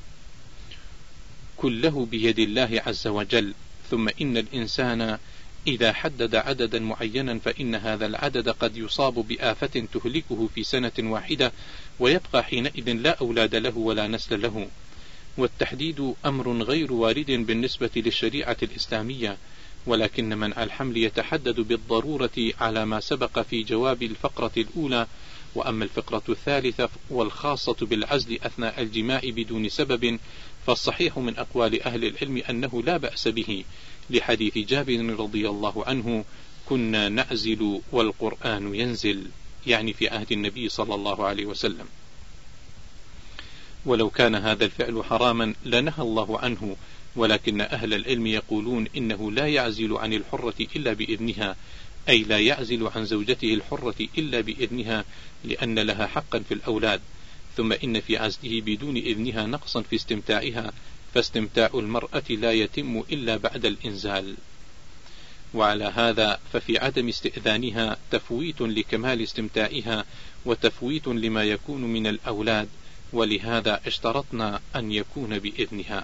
S1: كله بيد الله عز وجل. ثم إن الإنسان إذا حدد عددا معينا فإن هذا العدد قد يصاب بآفة تهلكه في سنة واحدة، ويبقى حينئذ لا أولاد له ولا نسل له. والتحديد أمر غير وارد بالنسبة للشريعة الإسلامية، ولكن منع الحمل يتحدد بالضرورة على ما سبق في جواب الفقرة الأولى. وأما الفقرة الثالثة والخاصة بالعزل أثناء الجماع بدون سبب، فالصحيح من أقوال أهل العلم أنه لا بأس به، لحديث جابر رضي الله عنه: كنا نعزل والقرآن ينزل، يعني في عهد النبي صلى الله عليه وسلم. ولو كان هذا الفعل حراما لنهى الله عنه، ولكن أهل العلم يقولون إنه لا يعزل عن الحرة إلا بإذنها، أي لا يعزل عن زوجته الحرة إلا بإذنها، لأن لها حقا في الأولاد. ثم إن في عزله بدون إذنها نقصا في استمتاعها، فاستمتاع المرأة لا يتم إلا بعد الإنزال. وعلى هذا ففي عدم استئذانها تفويت لكمال استمتاعها، وتفويت لما يكون من الأولاد، ولهذا اشترطنا أن يكون بإذنها.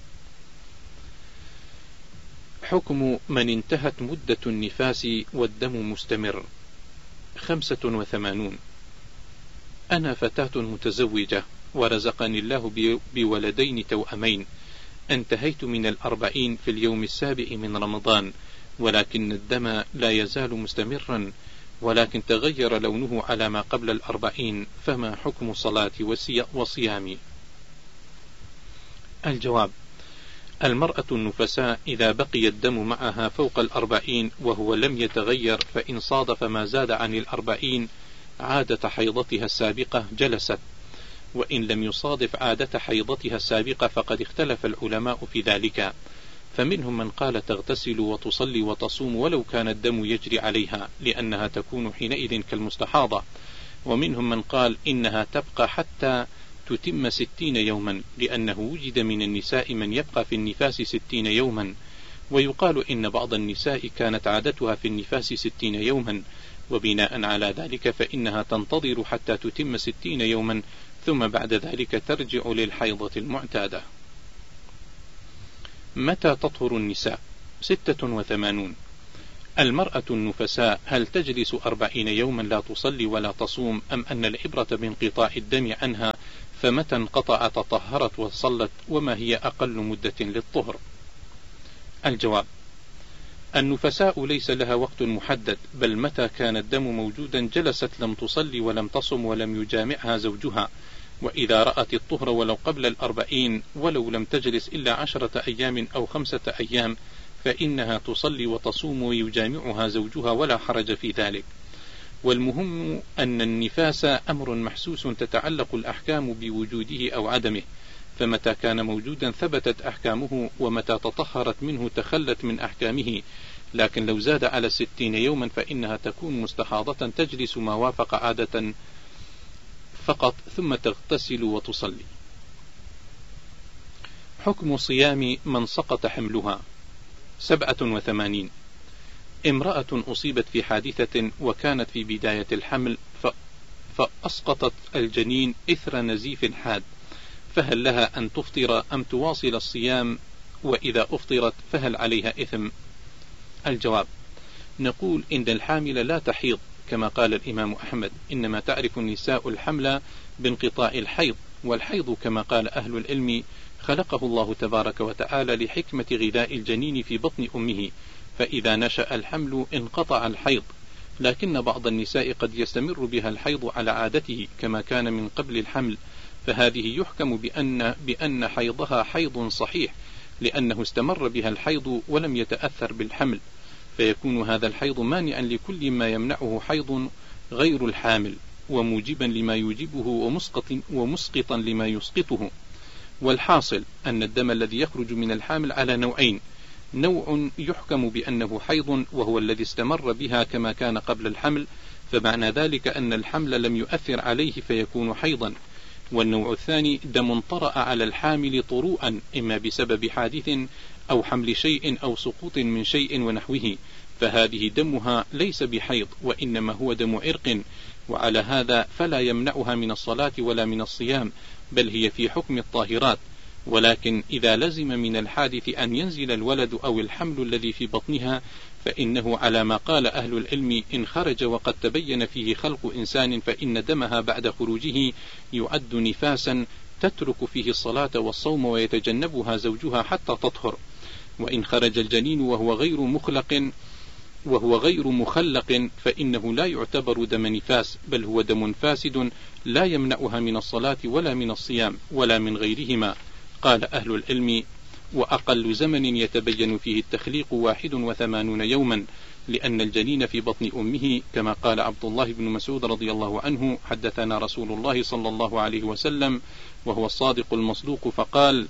S1: حكم من انتهت مدة النفاس والدم مستمر. خمسة وثمانون. أنا فتاة متزوجة ورزقني الله بولدين توأمين، انتهيت من الأربعين في اليوم السابع من رمضان، ولكن الدم لا يزال مستمرا، ولكن تغير لونه على ما قبل الأربعين، فما حكم صلاتي وصيامي؟ الجواب: المرأة النفساء إذا بقي الدم معها فوق الأربعين وهو لم يتغير، فإن صادف ما زاد عن الأربعين عادة حيضتها السابقة جلست، وإن لم يصادف عادة حيضتها السابقة فقد اختلف العلماء في ذلك، فمنهم من قال تغتسل وتصلي وتصوم ولو كان الدم يجري عليها، لأنها تكون حينئذ كالمستحاضة، ومنهم من قال إنها تبقى حتى تتم ستين يوما، لأنه وجد من النساء من يبقى في النفاس ستين يوما، ويقال إن بعض النساء كانت عادتها في النفاس ستين يوما، وبناء على ذلك فإنها تنتظر حتى تتم ستين يوما، ثم بعد ذلك ترجع للحيضة المعتادة. متى تطهر النساء؟ ستة وثمانون. المرأة النفساء هل تجلس أربعين يوما لا تصلي ولا تصوم، أم أن العبرة بانقطاع الدم عنها، فمتى انقطع تطهرت وصلت، وما هي أقل مدة للطهر؟ الجواب: النفساء ليس لها وقت محدد، بل متى كان الدم موجودا جلست لم تصلي ولم تصم ولم يجامعها زوجها، وإذا رأت الطهر ولو قبل الأربعين ولو لم تجلس إلا عشرة أيام أو خمسة أيام فإنها تصلي وتصوم ويجامعها زوجها ولا حرج في ذلك. والمهم أن النفاس أمر محسوس تتعلق الأحكام بوجوده أو عدمه، فمتى كان موجودا ثبتت أحكامه، ومتى تطهرت منه تخلت من أحكامه، لكن لو زاد على ستين يوما فإنها تكون مستحاضة تجلس ما وافق عادة فقط ثم تغتسل وتصلي. حكم صيام من سقط حملها. سبعة وثمانين. امرأة أصيبت في حادثة وكانت في بداية الحمل فأسقطت الجنين إثر نزيف حاد، فهل لها أن تفطر أم تواصل الصيام؟ وإذا أفطرت فهل عليها إثم؟ الجواب: نقول إن الحامل لا تحيض كما قال الإمام أحمد، إنما تعرف النساء الحمل بانقطاع الحيض، والحيض كما قال أهل العلم خلقه الله تبارك وتعالى لحكمة غذاء الجنين في بطن أمه، فإذا نشأ الحمل انقطع الحيض، لكن بعض النساء قد يستمر بها الحيض على عادته كما كان من قبل الحمل، فهذه يحكم بأن, بأن حيضها حيض صحيح لأنه استمر بها الحيض ولم يتأثر بالحمل، فيكون هذا الحيض مانعا لكل ما يمنعه حيض غير الحامل، وموجبا لما يوجبه ومسقط ومسقطا لما يسقطه. والحاصل أن الدم الذي يخرج من الحامل على نوعين: نوع يحكم بأنه حيض وهو الذي استمر بها كما كان قبل الحمل، فمعنى ذلك أن الحمل لم يؤثر عليه فيكون حيضا، والنوع الثاني دم طرأ على الحامل طروءا إما بسبب حادث أو حمل شيء أو سقوط من شيء ونحوه، فهذه دمها ليس بحيض وإنما هو دم عرق، وعلى هذا فلا يمنعها من الصلاة ولا من الصيام، بل هي في حكم الطاهرات. ولكن إذا لزم من الحادث أن ينزل الولد أو الحمل الذي في بطنها فإنه على ما قال أهل العلم إن خرج وقد تبين فيه خلق إنسان فإن دمها بعد خروجه يعد نفاسا تترك فيه الصلاة والصوم ويتجنبها زوجها حتى تطهر. وإن خرج الجنين وهو غير مخلق وهو غير مخلق فإنه لا يعتبر دم نفاس، بل هو دم فاسد لا يمنعها من الصلاة ولا من الصيام ولا من غيرهما. قال أهل العلم: وأقل زمن يتبين فيه التخليق واحد وثمانون يوما، لأن الجنين في بطن أمه كما قال عبد الله بن مسعود رضي الله عنه: حدثنا رسول الله صلى الله عليه وسلم وهو الصادق المصدوق فقال: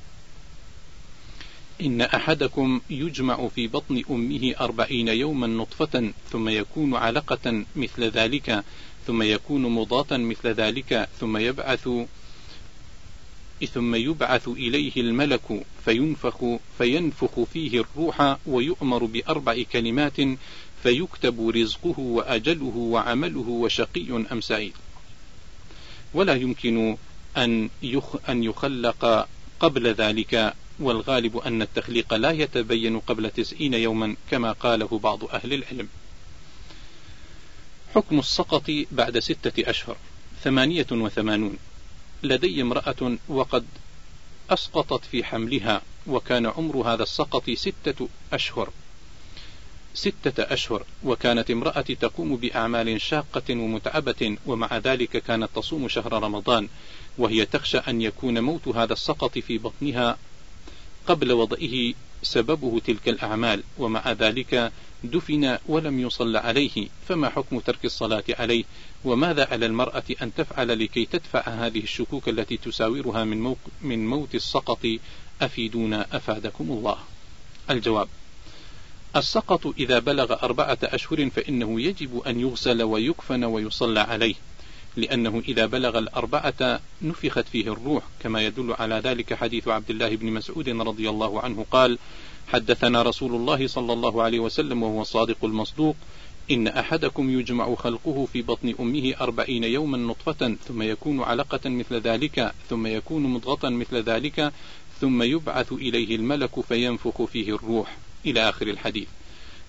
S1: إن أحدكم يجمع في بطن أمه أربعين يوما نطفة ثم يكون علقة مثل ذلك ثم يكون مضغة مثل ذلك ثم يبعث ثم يبعث إليه الملك فينفخ, فينفخ فيه الروح ويؤمر بأربع كلمات فيكتب رزقه وأجله وعمله وشقي أم سعيد. ولا يمكن أن أن يخلق قبل ذلك، والغالب أن التخليق لا يتبين قبل تسعين يوما كما قاله بعض أهل العلم. حكم السقط بعد ستة أشهر. ثمانية وثمانون. لدي امرأة وقد أسقطت في حملها، وكان عمر هذا السقط ستة أشهر ستة أشهر وكانت امرأة تقوم بأعمال شاقة ومتعبة، ومع ذلك كانت تصوم شهر رمضان، وهي تخشى أن يكون موت هذا السقط في بطنها قبل وضعه سببه تلك الأعمال، ومع ذلك دفن ولم يصل عليه، فما حكم ترك الصلاة عليه؟ وماذا على المرأة أن تفعل لكي تدفع هذه الشكوك التي تساورها من, موق من موت السقط؟ أفيدونا أفادكم الله. الجواب: السقط إذا بلغ أربعة أشهر فإنه يجب أن يغسل ويكفن ويصلى عليه، لأنه إذا بلغ الأربعة نفخت فيه الروح، كما يدل على ذلك حديث عبد الله بن مسعود رضي الله عنه قال: حدثنا رسول الله صلى الله عليه وسلم وهو الصادق المصدوق: إن أحدكم يجمع خلقه في بطن أمه أربعين يوما نطفة ثم يكون علقة مثل ذلك ثم يكون مضغة مثل ذلك ثم يبعث إليه الملك فينفخ فيه الروح، إلى آخر الحديث.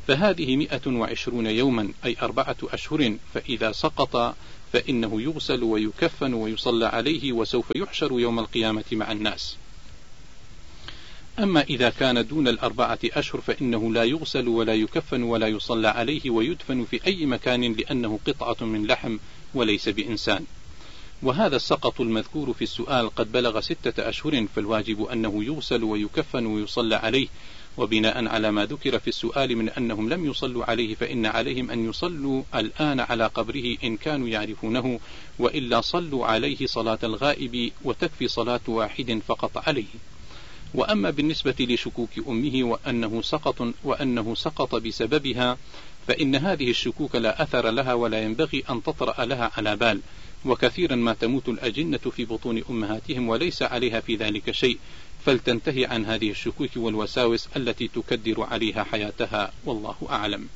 S1: فهذه مئة وعشرون يوما أي أربعة أشهر، فإذا سقط فإنه يغسل ويكفن ويصلى عليه وسوف يحشر يوم القيامة مع الناس. أما إذا كان دون الأربعة أشهر فإنه لا يغسل ولا يكفن ولا يصلى عليه ويدفن في أي مكان لأنه قطعة من لحم وليس بإنسان. وهذا السقط المذكور في السؤال قد بلغ ستة أشهر، فالواجب أنه يغسل ويكفن ويصلى عليه. وبناء على ما ذكر في السؤال من أنهم لم يصلوا عليه فإن عليهم أن يصلوا الآن على قبره إن كانوا يعرفونه، وإلا صلوا عليه صلاة الغائب وتكفي صلاة واحد فقط عليه. وأما بالنسبة لشكوك أمه وأنه سقط وأنه سقط بسببها فإن هذه الشكوك لا أثر لها ولا ينبغي أن تطرأ لها على بال، وكثيرا ما تموت الأجنة في بطون أمهاتهم وليس عليها في ذلك شيء، فلتنتهي عن هذه الشكوك والوساوس التي تكدر عليها حياتها، والله أعلم.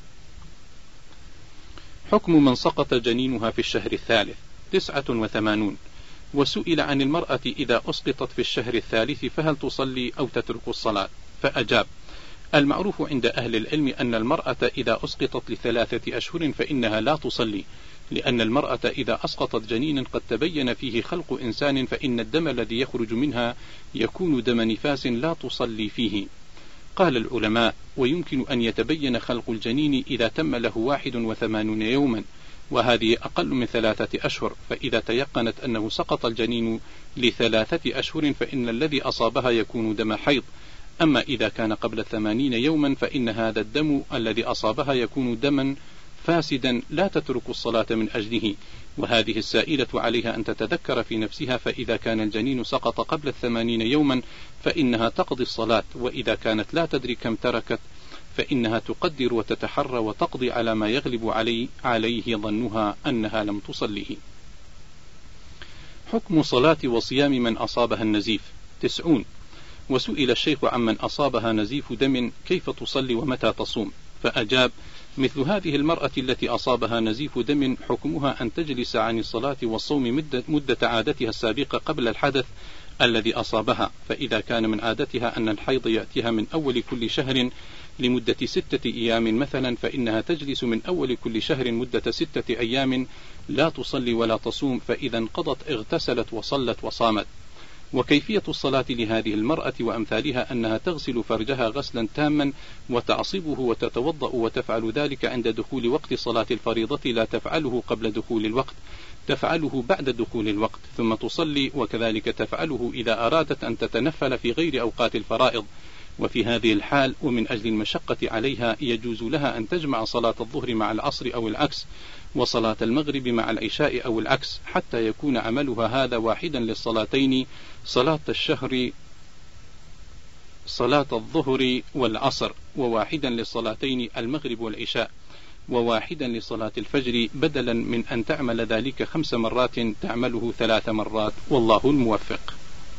S1: حكم من سقط جنينها في الشهر الثالث. تسعة وثمانون. وسئل عن المرأة إذا أسقطت في الشهر الثالث فهل تصلي أو تترك الصلاة؟ فأجاب: المعروف عند أهل العلم أن المرأة إذا أسقطت لثلاثة أشهر فإنها لا تصلي، لأن المرأة إذا أسقطت جنينا قد تبين فيه خلق إنسان فإن الدم الذي يخرج منها يكون دم نفاس لا تصلي فيه. قال العلماء: ويمكن أن يتبين خلق الجنين إذا تم له واحد وثمانون يوما، وهذه أقل من ثلاثة أشهر، فإذا تيقنت أنه سقط الجنين لثلاثة أشهر فإن الذي أصابها يكون دم حيض. أما إذا كان قبل ثمانين يوما فإن هذا الدم الذي أصابها يكون دما فاسدا لا تترك الصلاة من أجله. وهذه السائلة عليها أن تتذكر في نفسها، فإذا كان الجنين سقط قبل الثمانين يوما فإنها تقضي الصلاة، وإذا كانت لا تدري كم تركت فإنها تقدر وتتحرى وتقضي على ما يغلب علي عليه ظنها أنها لم تصليه. حكم صلاة وصيام من أصابها النزيف. تسعون. وسئل الشيخ عمن أصابها نزيف دم كيف تصلي ومتى تصوم؟ فأجاب: مثل هذه المرأة التي أصابها نزيف دم حكمها أن تجلس عن الصلاة والصوم مدة, مدة عادتها السابقة قبل الحدث الذي أصابها، فإذا كان من عادتها أن الحيض يأتيها من أول كل شهر لمدة ستة أيام مثلا، فإنها تجلس من أول كل شهر مدة ستة أيام لا تصلي ولا تصوم، فإذا انقضت اغتسلت وصلت وصامت. وكيفية الصلاة لهذه المرأة وأمثالها أنها تغسل فرجها غسلا تاما وتعصبه وتتوضأ، وتفعل ذلك عند دخول وقت صلاة الفريضة، لا تفعله قبل دخول الوقت، تفعله بعد دخول الوقت، ثم تصلي، وكذلك تفعله إذا أرادت أن تتنفل في غير أوقات الفرائض. وفي هذه الحال ومن أجل المشقة عليها يجوز لها أن تجمع صلاة الظهر مع العصر أو العكس، وصلاة المغرب مع العشاء أو العكس، حتى يكون عملها هذا واحدا للصلاتين، صلاة الشهر صلاة الظهر والعصر، وواحدا للصلاتين المغرب والعشاء، وواحدا لصلاة الفجر، بدلا من أن تعمل ذلك خمس مرات تعمله ثلاث مرات، والله الموفق.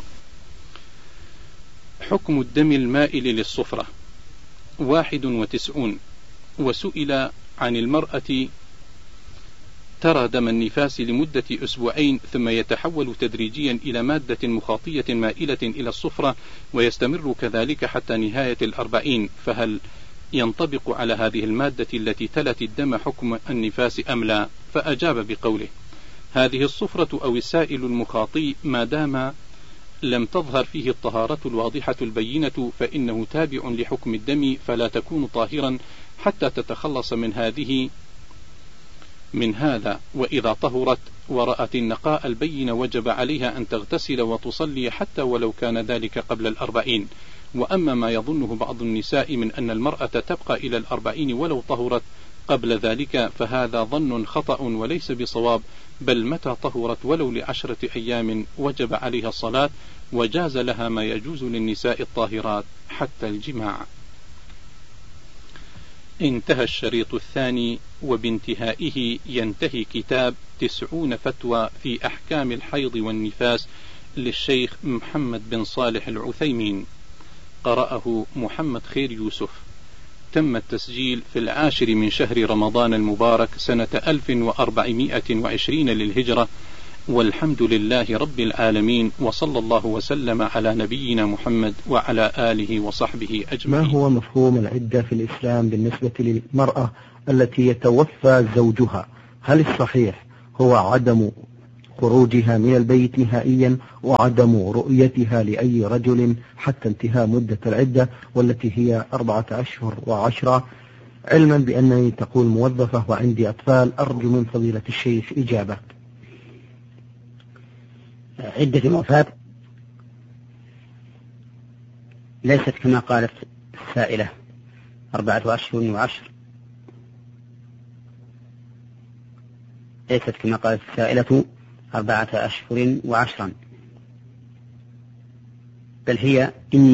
S1: حكم الدم المائل للصفرة. واحد وتسعون. وسئل عن المرأة ترى دم النفاس لمدة أسبوعين ثم يتحول تدريجيا إلى مادة مخاطية مائلة إلى الصفرة ويستمر كذلك حتى نهاية الأربعين، فهل ينطبق على هذه المادة التي تلت الدم حكم النفاس أم لا؟ فأجاب بقوله: هذه الصفرة أو السائل المخاطي ما دام لم تظهر فيه الطهارة الواضحة البينة فإنه تابع لحكم الدم، فلا تكون طاهرا حتى تتخلص من هذه من هذا. وإذا طهرت ورأت النقاء البين وجب عليها أن تغتسل وتصلي حتى ولو كان ذلك قبل الأربعين. وأما ما يظنه بعض النساء من أن المرأة تبقى إلى الأربعين ولو طهرت قبل ذلك فهذا ظن خطأ وليس بصواب، بل متى طهرت ولو لعشرة أيام وجب عليها الصلاة، وجاز لها ما يجوز للنساء الطاهرات حتى الجماع. انتهى الشريط الثاني، وبانتهائه ينتهي كتاب تسعون فتوى في أحكام الحيض والنفاس للشيخ محمد بن صالح العثيمين. قرأه محمد خير يوسف. تم التسجيل في العاشر من شهر رمضان المبارك سنة ألف وأربعمائة وعشرين للهجرة، والحمد لله رب العالمين، وصلى الله وسلم على نبينا محمد وعلى آله وصحبه أجمعين.
S2: ما هو مفهوم العدة في الإسلام بالنسبة للمرأة التي يتوفى زوجها؟ هل الصحيح هو عدم خروجها من البيت نهائيا وعدم رؤيتها لأي رجل حتى انتهاء مدة العدة والتي هي أربعة أشهر وعشرة، علما بأنني تقول موظفة وعندي أطفال؟ أرجو من فضيلة الشيخ إجابة.
S3: عدة الوفاة ليست كما قالت السائلة أربعة أشهر وعشر، ليست كما قالت السائلة أربعة أشهر وعشرا، بل هي إن